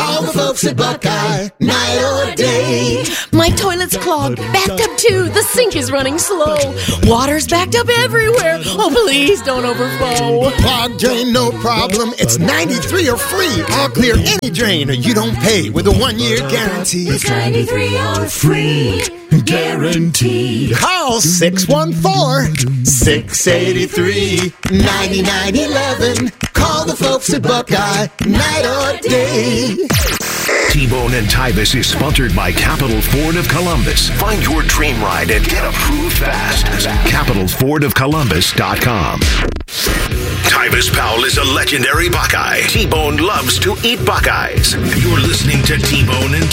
Call the folks at Buckeye, night or day. My toilet's clogged, backed up too. The sink is running slow. Water's backed up everywhere. Oh, please don't overflow. Clogged drain, no problem. It's ninety-three or free. I'll clear any drain or you don't pay with a one-year guarantee. It's ninety-three or free. Guaranteed. Call six one four, six eight three, nine nine one one. Call the folks at Buckeye, night or day. T-Bone and Tyvis is sponsored by Capital Ford of Columbus. Find your dream ride and get approved fast at capital ford of columbus dot com. Tyvis Powell is a legendary Buckeye. T-Bone loves to eat Buckeyes. You're listening to T-Bone and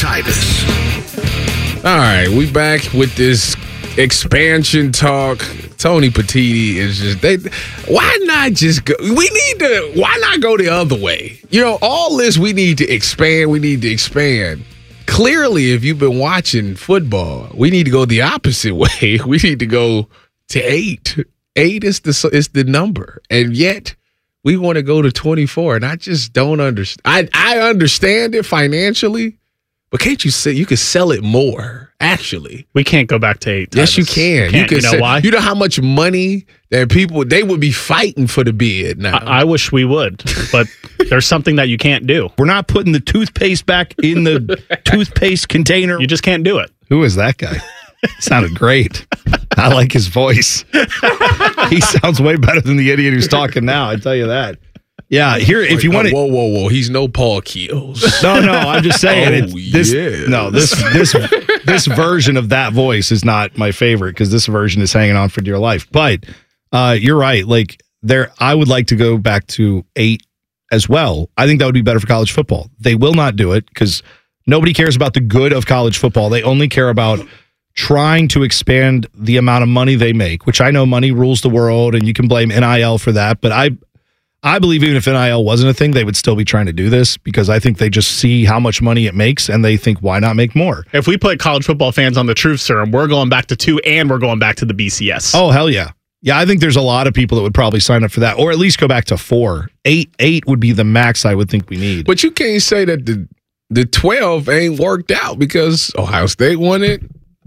Tyvis. All right, we back with this expansion talk. Tony Petitti is just they. Why not just go? We need to. Why not go the other way? You know, all this we need to expand. We need to expand. Clearly, if you've been watching football, we need to go the opposite way. We need to go to eight. Eight is the is the number, and yet we want to go to twenty-four. And I just don't understand. I I understand it financially. But can't you say you could sell it more? Actually, we can't go back to eight. Tyvis. Yes, you can. Can't, you can. You know say, why? You know how much money that people they would be fighting for the bid now. I, I wish we would, but there's something that you can't do. We're not putting the toothpaste back in the toothpaste container. You just can't do it. Who is that guy? Sounded great. I like his voice. He sounds way better than the idiot who's talking now. I tell you that. Yeah, here if you want to. Whoa, whoa, whoa! He's no Paul Keels. No, no, I'm just saying. Oh, it's, this, yes. No, this this this version of that voice is not my favorite because this version is hanging on for dear life. But uh, you're right. Like there, I would like to go back to eight as well. I think that would be better for college football. They will not do it because nobody cares about the good of college football. They only care about trying to expand the amount of money they make, which I know money rules the world, and you can blame N I L for that. But I. I believe even if N I L wasn't a thing, they would still be trying to do this because I think they just see how much money it makes and they think, why not make more? If we put college football fans on the truth serum, we're going back to two and we're going back to the B C S. Oh, hell yeah. Yeah, I think there's a lot of people that would probably sign up for that or at least go back to four. Eight eight would be the max I would think we need. But you can't say that the, the twelve ain't worked out because Ohio State won it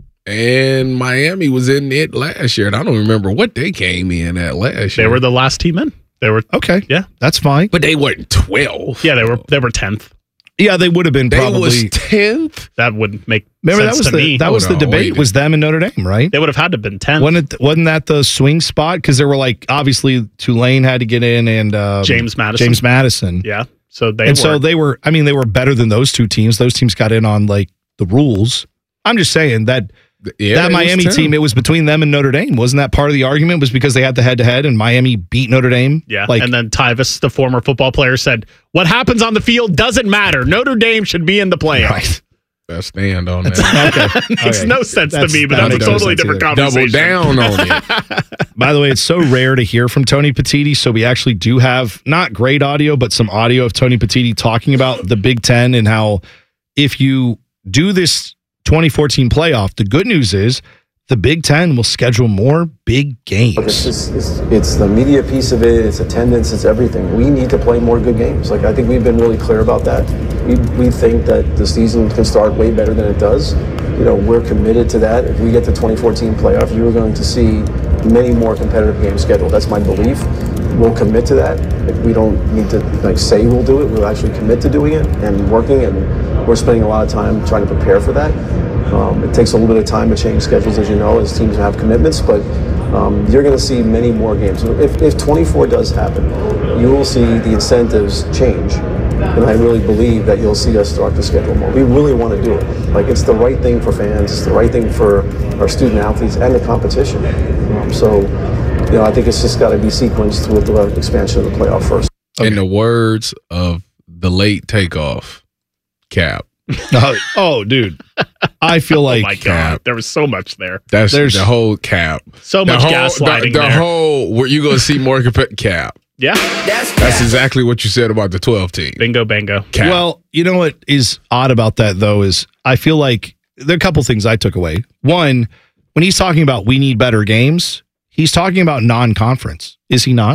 and Miami was in it last year. And I don't remember what they came in at last They year. were the last team in. They were okay. Yeah, that's fine. But they weren't twelve. Yeah, they were. They were tenth. Yeah, they would have been probably. They was tenth. That would make Remember sense that was to the me. that was Hold the on, debate wait. was them and Notre Dame, right? They would have had to have been tenth. Wasn't it, wasn't that the swing spot? Because there were like obviously Tulane had to get in and um, James Madison. James Madison. Yeah. So they and were. so they were. I mean, they were better than those two teams. Those teams got in on like the rules. I'm just saying that. Yeah, that Miami team, it was between them and Notre Dame. Wasn't that part of the argument? Was because they had the head-to-head and Miami beat Notre Dame? Yeah, like, and then Tyvis, the former football player, said, what happens on the field doesn't matter. Notre Dame should be in the playoffs. Right. I stand on that. Okay. Makes okay. no sense That's, to me, but that that's a makes no totally sense different either. conversation. Double down on it. By the way, it's so rare to hear from Tony Petitti, so we actually do have not great audio, but some audio of Tony Petitti talking about the Big Ten and how if you do this twenty fourteen playoff, the good news is the Big Ten will schedule more big games. It's, just, it's, it's the media piece of it, it's attendance, it's everything. We need to play more good games. Like I think we've been really clear about that. We, we think that the season can start way better than it does. You know, we're committed to that. If we get the twenty fourteen playoff, you're going to see many more competitive games scheduled. That's my belief. We'll commit to that. Like, we don't need to like say we'll do it. We'll actually commit to doing it and working, and we're spending a lot of time trying to prepare for that. Um, it takes a little bit of time to change schedules, as you know, as teams have commitments, but um, you're going to see many more games. If, if twenty-four does happen, you will see the incentives change, and I really believe that you'll see us start to schedule more. We really want to do it. Like, it's the right thing for fans, it's the right thing for our student athletes and the competition. Um, so, you know, I think it's just got to be sequenced with the expansion of the playoff first. In the words of the late takeoff, Cap. oh, oh, dude. I feel like oh my God, there was so much there. That's There's the whole Cap. So the much whole, gaslighting The, the there. whole, where you going to see more comp- Cap. Yeah. That's, That's exactly what you said about the twelve team. Bingo, bango. Cap. Well, you know what is odd about that, though, is I feel like there are a couple things I took away. One, when he's talking about we need better games, he's talking about non-conference. Is he not?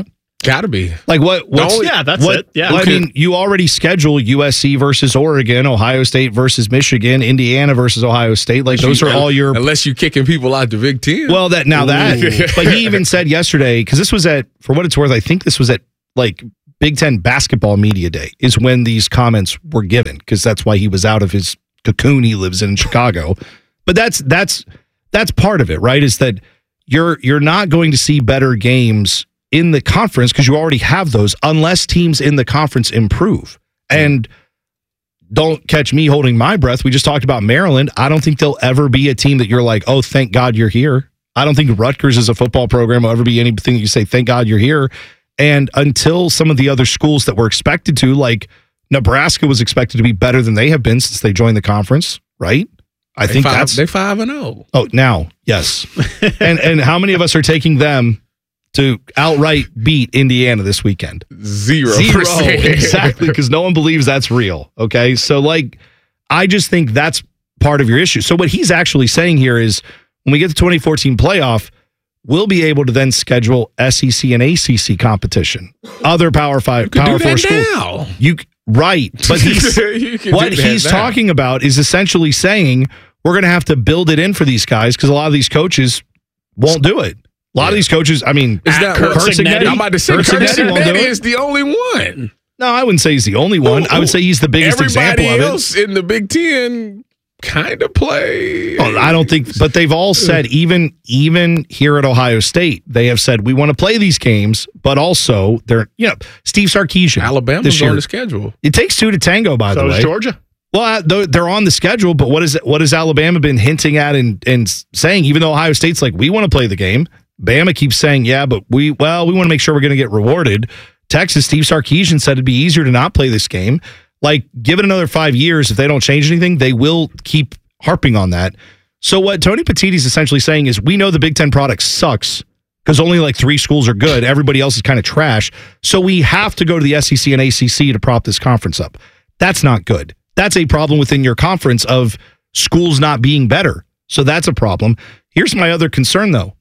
Gotta be. Like what? What's, only, yeah, that's what, it. Yeah, well, I mean, you already schedule U S C versus Oregon, Ohio State versus Michigan, Indiana versus Ohio State. Like those you, are all your. Unless you're kicking people out the Big Ten. Well, that now that, but he even said yesterday because this was at, for what it's worth, I think this was at like Big Ten basketball media day is when these comments were given because that's why he was out of his cocoon he lives in, in Chicago. But that's that's that's part of it, right? Is that you're you're not going to see better games in the conference because you already have those unless teams in the conference improve. And don't catch me holding my breath. We just talked about Maryland. I don't think they'll ever be a team that you're like, oh, thank God you're here. I don't think Rutgers as a football program will ever be anything that you say, thank God you're here. And until some of the other schools that were expected to, like Nebraska was expected to be better than they have been since they joined the conference, right? I they think five, that's... They five and oh. Oh, now, yes. and and how many of us are taking them to outright beat Indiana this weekend? Zero. Zero. Percent. Exactly, because no one believes that's real. Okay. So, like, I just think that's part of your issue. So, what he's actually saying here is when we get to twenty fourteen playoff, we'll be able to then schedule S E C and A C C competition. Other Power Five, Power Four schools. Now. You right, but he's what he's now. talking about is essentially saying we're going to have to build it in for these guys because a lot of these coaches won't do it. A lot yeah. of these coaches, I mean, is that Kurt Cignetti? I'm about to say Kurt Cignetti is the only one. No, I wouldn't say he's the only one. Ooh, I would say he's the biggest everybody example of it. Else in the Big Ten kind of play. Oh, I don't think, but they've all said, even even here at Ohio State, they have said we want to play these games, but also they're, you know, Steve Sarkisian. Alabama's this year, on the schedule. It takes two to tango, by so the way. So is Georgia. Well, they're on the schedule, but what is what has Alabama been hinting at and, and saying? Even though Ohio State's like, we want to play the game, Bama keeps saying, yeah, but we well, we want to make sure we're going to get rewarded. Texas, Steve Sarkisian said it'd be easier to not play this game. Like, give it another five years. If they don't change anything, they will keep harping on that. So what Tony Petitti's essentially saying is we know the Big Ten product sucks because only like three schools are good. Everybody else is kind of trash. So we have to go to the S E C and A C C to prop this conference up. That's not good. That's a problem within your conference of schools not being better. So that's a problem. Here's my other concern, though.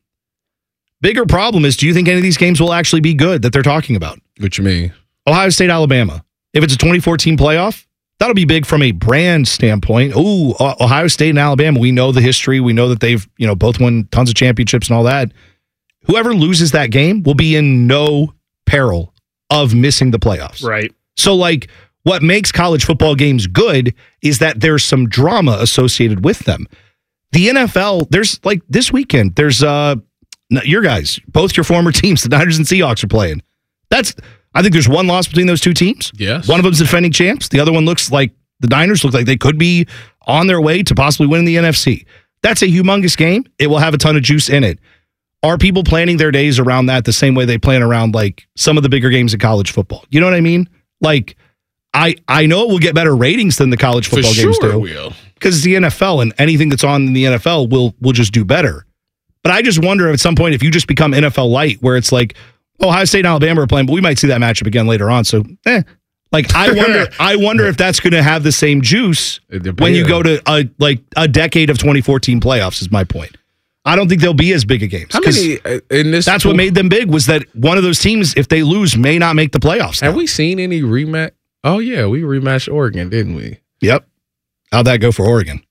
Bigger problem is, do you think any of these games will actually be good that they're talking about? What you mean? Ohio State, Alabama. If it's a twenty fourteen playoff, that'll be big from a brand standpoint. Ooh, Ohio State and Alabama, we know the history. We know that they've, you know, both won tons of championships and all that. Whoever loses that game will be in no peril of missing the playoffs. Right. So, like, what makes college football games good is that there's some drama associated with them. The N F L, there's like this weekend, there's uh your guys, both your former teams, the Niners and Seahawks are playing. That's, I think there's one loss between those two teams. Yes. One of them's defending champs. The other one looks like the Niners look like they could be on their way to possibly winning the N F C. That's a humongous game. It will have a ton of juice in it. Are people planning their days around that the same way they plan around like some of the bigger games in college football? You know what I mean? Like, I I know it will get better ratings than the college football For games sure do. Will. Because it's the N F L and anything that's on in the N F L will will just do better. But I just wonder at some point if you just become N F L light where it's like, oh, Ohio State and Alabama are playing, but we might see that matchup again later on. So, eh. Like, I wonder I wonder if that's going to have the same juice when you go to a, like a decade of twenty fourteen playoffs is my point. I don't think they'll be as big a games. How many in this? That's what made them big was that one of those teams, if they lose, may not make the playoffs. Have now. we seen any rematch? Oh, yeah, we rematched Oregon, didn't we? Yep. How'd that go for Oregon?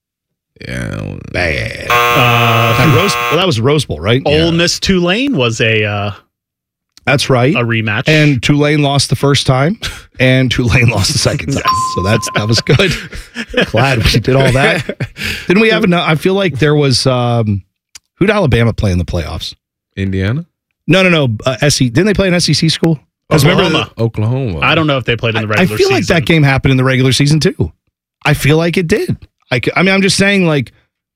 Yeah. Bad. Uh, that, Rose, well, that was Rose Bowl, right? Ole yeah. Miss Tulane was a uh, That's right. a rematch. And Tulane lost the first time, and Tulane lost the second time. So that's that was good. Glad we did all that. Didn't we have enough? I feel like there was, um, who did Alabama play in the playoffs? Indiana? No, no, no. Uh, S E C. Didn't they play an S E C school? Oklahoma. Remember the, Oklahoma. I don't know if they played in the regular season. I feel season. like that game happened in the regular season, too. I feel like it did. I, I mean, I'm just saying, like,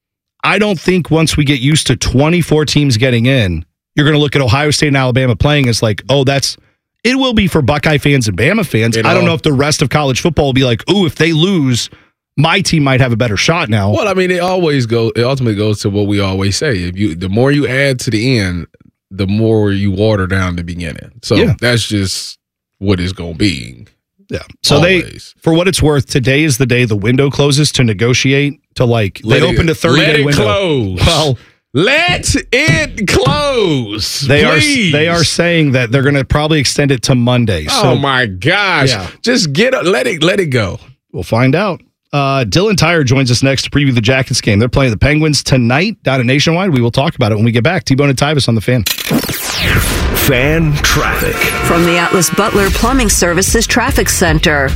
I don't think once we get used to twenty-four teams getting in, you're going to look at Ohio State and Alabama playing as like, oh, that's, it will be for Buckeye fans and Bama fans. It I don't all, know if the rest of college football will be like, ooh, if they lose, my team might have a better shot now. Well, I mean, it always goes, it ultimately goes to what we always say. If you, the more you add to the end, the more you water down the beginning. So Yeah. that's just what it's going to be. Yeah. So Always. they, for what it's worth, today is the day the window closes to negotiate to like, Let they it- opened a thirty let day it window. close. Well, Let it close. They please. are they are saying that they're going to probably extend it to Monday. So, oh my gosh! Yeah. Just get it. Let it. Let it go. We'll find out. Uh, Dylan Tyre joins us next to preview the Jackets game. They're playing the Penguins tonight down at Nationwide. We will talk about it when we get back. T-Bone and Tyvis on the Fan. Fan traffic from the Atlas Butler Plumbing Services Traffic Center.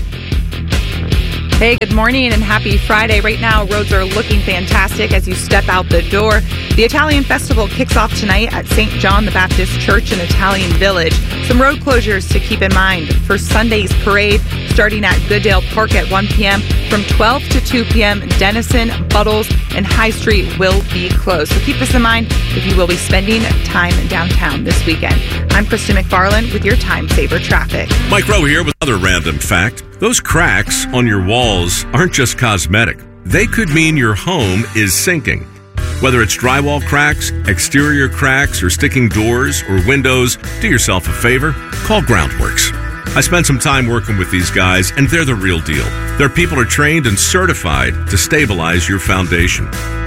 Hey, good morning and happy Friday. Right now, roads are looking fantastic as you step out the door. The Italian Festival kicks off tonight at Saint John the Baptist Church in Italian Village. Some road closures to keep in mind. For Sunday's parade, starting at Goodale Park at one p.m. From twelve to two p.m., Denison, Buttles, and High Street will be closed. So keep this in mind if you will be spending time downtown this weekend. I'm Kristen McFarland with your Time Saver Traffic. Mike Rowe here with another random fact. Those cracks on your walls aren't just cosmetic. They could mean your home is sinking. Whether it's drywall cracks, exterior cracks, or sticking doors or windows, do yourself a favor, call Groundworks. I spent some time working with these guys, and they're the real deal. Their people are trained and certified to stabilize your foundation.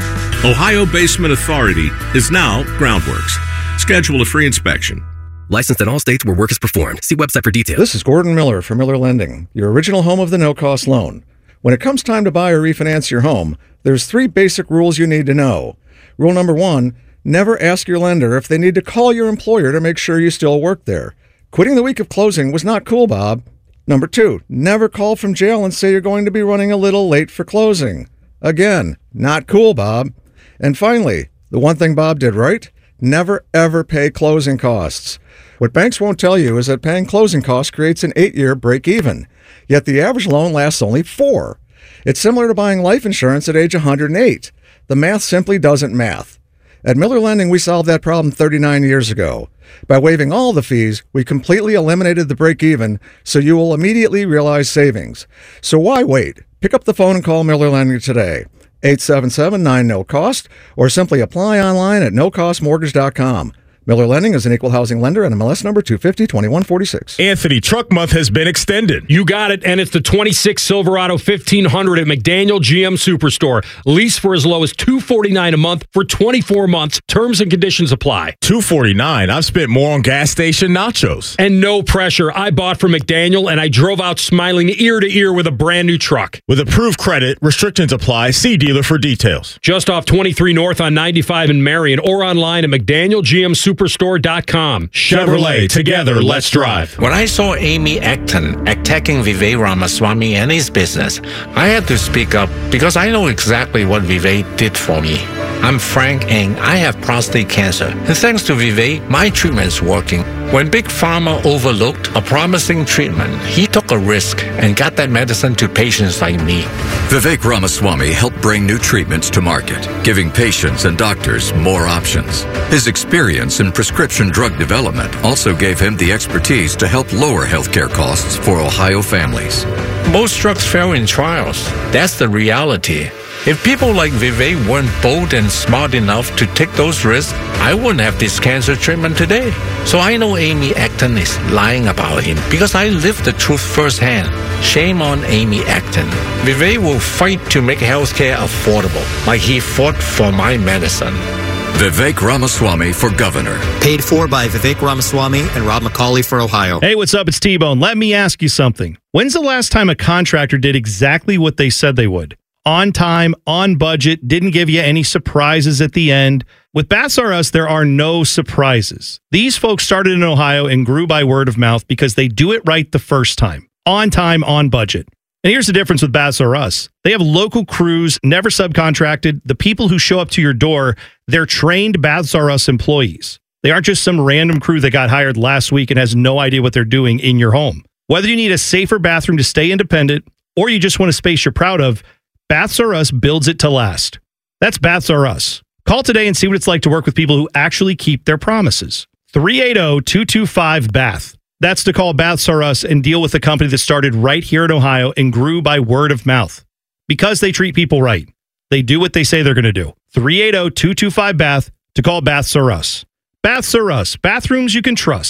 Ohio Basement Authority is now Groundworks. Schedule a free inspection. Licensed in all states where work is performed. See website for details. This is Gordon Miller from Miller Lending, your original home of the no-cost loan. When it comes time to buy or refinance your home, there's three basic rules you need to know. Rule number one, never ask your lender if they need to call your employer to make sure you still work there. Quitting the week of closing was not cool, Bob. Number two, never call from jail and say you're going to be running a little late for closing. Again, not cool, Bob. And finally, the one thing Bob did right, never ever pay closing costs. What banks won't tell you is that paying closing costs creates an eight-year break-even, yet the average loan lasts only four. It's similar to buying life insurance at age one hundred eight. The math simply doesn't math. At Miller Lending, we solved that problem thirty-nine years ago. By waiving all the fees, we completely eliminated the break-even, so you will immediately realize savings. So why wait? Pick up the phone and call Miller Lending today. eight seven seven, nine, N O COST, or simply apply online at no cost mortgage dot com. Miller Lending is an equal housing lender and M L S number two fifty, twenty-one forty-six. Anthony, Truck Month has been extended. You got it, and it's the twenty-six Silverado fifteen hundred at McDaniel G M Superstore. Lease for as low as two hundred forty-nine dollars a month for twenty-four months. Terms and conditions apply. two hundred forty-nine dollars? I've spent more on gas station nachos. And no pressure. I bought from McDaniel, and I drove out smiling ear to ear with a brand new truck. With approved credit, restrictions apply. See dealer for details. Just off twenty-three North on ninety-five in Marion, or online at McDaniel G M Superstore dot com. Chevrolet, together, let's drive. When I saw Amy Acton attacking Vivek Ramaswamy and his business, I had to speak up because I know exactly what Vivek did for me. I'm Frank and I have prostate cancer. And thanks to Vivek, my treatment's working. When Big Pharma overlooked a promising treatment, he took a risk and got that medicine to patients like me. Vivek Ramaswamy helped bring new treatments to market, giving patients and doctors more options. His experience in prescription drug development also gave him the expertise to help lower healthcare costs for Ohio families. Most drugs fail in trials. That's the reality. If people like Vivek weren't bold and smart enough to take those risks, I wouldn't have this cancer treatment today. So I know Amy Acton is lying about him because I lived the truth firsthand. Shame on Amy Acton. Vivek will fight to make healthcare affordable, like he fought for my medicine. Vivek Ramaswamy for governor. Paid for by Vivek Ramaswamy and Rob McCauley for Ohio. Hey, what's up? It's T-Bone. Let me ask you something. When's the last time a contractor did exactly what they said they would? On time, on budget, didn't give you any surprises at the end. With Baths R Us, there are no surprises. These folks started in Ohio and grew by word of mouth because they do it right the first time. On time, on budget. And here's the difference with Baths R Us. They have local crews, never subcontracted. The people who show up to your door, they're trained Baths R Us employees. They aren't just some random crew that got hired last week and has no idea what they're doing in your home. Whether you need a safer bathroom to stay independent or you just want a space you're proud of, Baths R Us builds it to last. That's Baths R Us. Call today and see what it's like to work with people who actually keep their promises. three eight zero, two two five, B A T H. That's to call Baths R Us and deal with a company that started right here in Ohio and grew by word of mouth. Because they treat people right. They do what they say they're going to do. three eight zero, two two five, B A T H to call Baths R Us. Baths R Us. Bathrooms you can trust.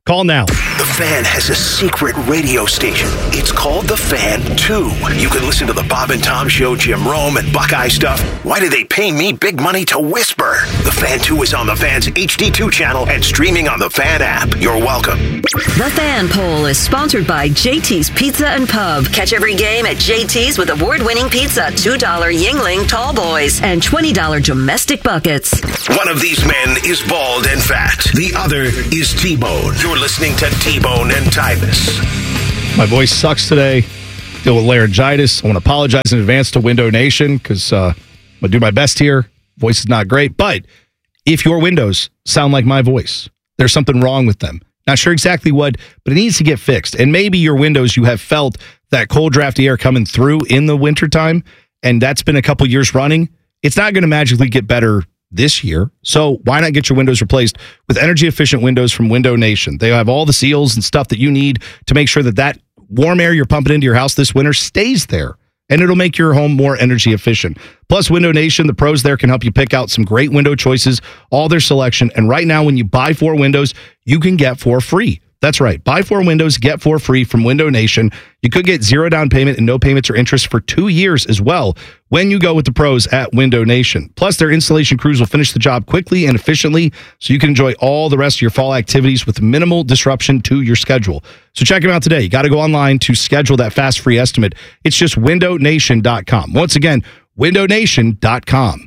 Call now. The Fan has a secret radio station. It's called The Fan two. You can listen to the Bob and Tom Show, Jim Rome, and Buckeye stuff. Why do they pay me big money to whisper? The Fan two is on the Fan's H D two channel and streaming on the Fan app. You're welcome. The Fan Poll is sponsored by J T's Pizza and Pub. Catch every game at J T's with award-winning pizza, two dollars Yingling Tall Boys, and twenty dollars domestic buckets. One of these men is bald and fat. The other is T-Bone. You're listening to T-Bone and Tyvis. My voice sucks today. Deal with laryngitis. I want to apologize in advance to Window Nation because uh, I'm going to do my best here. Voice is not great. But if your windows sound like my voice, there's something wrong with them. Not sure exactly what, but it needs to get fixed. And maybe your windows, you have felt that cold, drafty air coming through in the wintertime, and that's been a couple years running. It's not going to magically get better this year. So why not get your windows replaced with energy efficient windows from Window Nation? They have all the seals and stuff that you need to make sure that that warm air you're pumping into your house this winter stays there, and it'll make your home more energy efficient. Plus, Window Nation, the pros there can help you pick out some great window choices, all their selection. And right now, when you buy four windows, you can get four free. That's right. Buy four windows, get four free from Window Nation. You could get zero down payment and no payments or interest for two years as well when you go with the pros at Window Nation. Plus, their installation crews will finish the job quickly and efficiently so you can enjoy all the rest of your fall activities with minimal disruption to your schedule. So check them out today. You got to go online to schedule that fast free estimate. It's just window nation dot com. Once again, window nation dot com.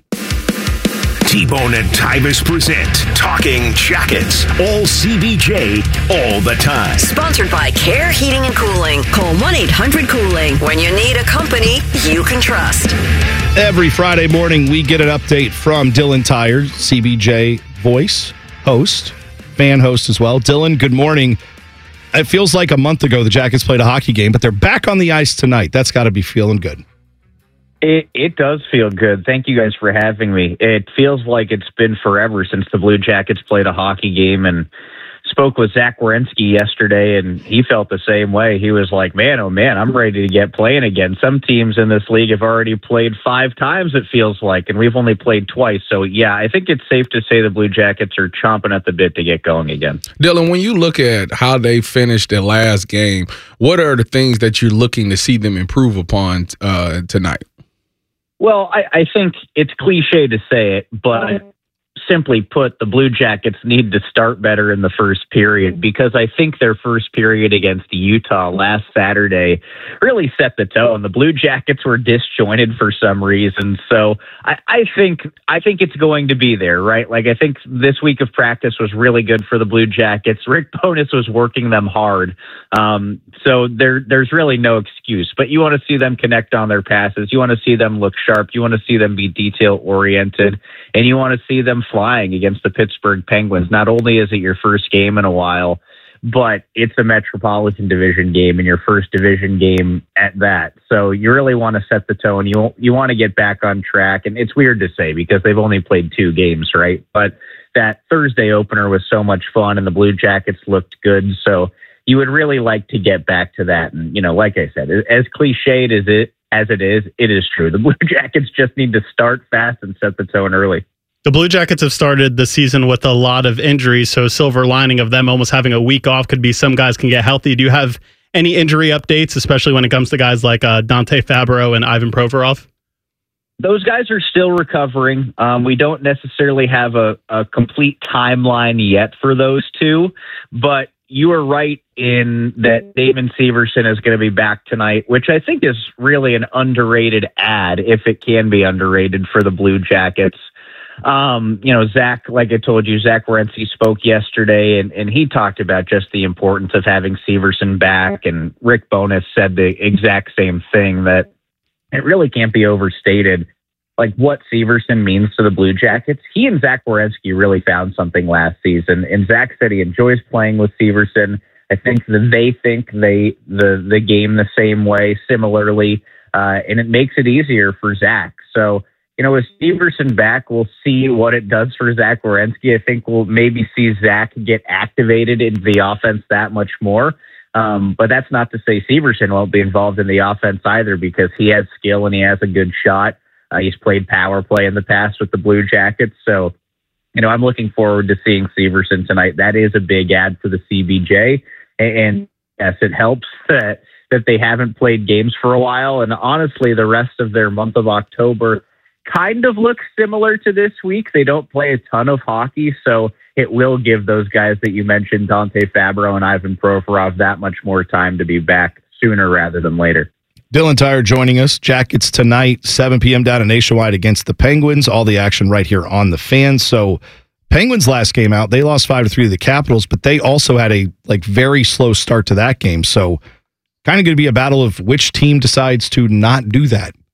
T-Bone and Tyvis present Talking Jackets. All C B J, all the time. Sponsored by Care Heating and Cooling. Call one eight hundred cooling when you need a company you can trust. Every Friday morning, we get an update from Dylan Tyre, C B J voice, host, fan host as well. Dylan, good morning. It feels like a month ago the Jackets played a hockey game, but they're back on the ice tonight. That's got to be feeling good. It it does feel good. Thank you guys for having me. It feels like it's been forever since the Blue Jackets played a hockey game, and spoke with Zach Werenski yesterday, and he felt the same way. He was like, man, oh man, I'm ready to get playing again. Some teams in this league have already played five times, it feels like, and we've only played twice. So yeah, I think it's safe to say the Blue Jackets are chomping at the bit to get going again. Dylan, when you look at how they finished their last game, what are the things that you're looking to see them improve upon uh, tonight? Well, I, I think it's cliche to say it, but simply put, the Blue Jackets need to start better in the first period, because I think their first period against Utah last Saturday really set the tone. The Blue Jackets were disjointed for some reason. So I, I think I think it's going to be there, right? Like, I think this week of practice was really good for the Blue Jackets. Rick Bowness was working them hard. Um, so there there's really no excuse. But you want to see them connect on their passes. You want to see them look sharp. You want to see them be detail-oriented. And you want to see them flying against the Pittsburgh Penguins. Not only is it your first game in a while, but it's a Metropolitan Division game and your first division game at that. So you really want to set the tone. You you want to get back on track. And it's weird to say because they've only played two games, right? But that Thursday opener was so much fun and the Blue Jackets looked good. So you would really like to get back to that. And, you know, like I said, as cliched as it as it is, it is true. The Blue Jackets just need to start fast and set the tone early. The Blue Jackets have started the season with a lot of injuries, so silver lining of them almost having a week off could be some guys can get healthy. Do you have any injury updates, especially when it comes to guys like uh, Dante Fabro and Ivan Provorov? Those guys are still recovering. Um, we don't necessarily have a, a complete timeline yet for those two, but you are right in that Damon Severson is going to be back tonight, which I think is really an underrated ad, if it can be underrated, for the Blue Jackets. Um, you know, Zach, like I told you, Zach Werenski spoke yesterday, and, and he talked about just the importance of having Severson back, and Rick Bowness said the exact same thing, that it really can't be overstated, like what Severson means to the Blue Jackets. He and Zach Werenski really found something last season, and Zach said he enjoys playing with Severson. I think that they think they the the game the same way, similarly, uh, and it makes it easier for Zach. So, you know, with Severson back, we'll see what it does for Zach Werenski. I think we'll maybe see Zach get activated in the offense that much more. Um, but that's not to say Severson won't be involved in the offense either, because he has skill and he has a good shot. Uh, he's played power play in the past with the Blue Jackets. So you know, I'm looking forward to seeing Severson tonight. That is a big ad for the C B J. And yes, it helps that, that they haven't played games for a while. And honestly, the rest of their month of October kind of looks similar to this week. They don't play a ton of hockey, so it will give those guys that you mentioned, Dante Fabro and Ivan Provorov, that much more time to be back sooner rather than later. Dylan Tyre joining us. Jackets tonight, seven p.m. down in Nationwide against the Penguins. All the action right here on the Fan. So Penguins last game out, they lost five to three to the Capitals, but they also had a like very slow start to that game. So kind of going to be a battle of which team decides to not do that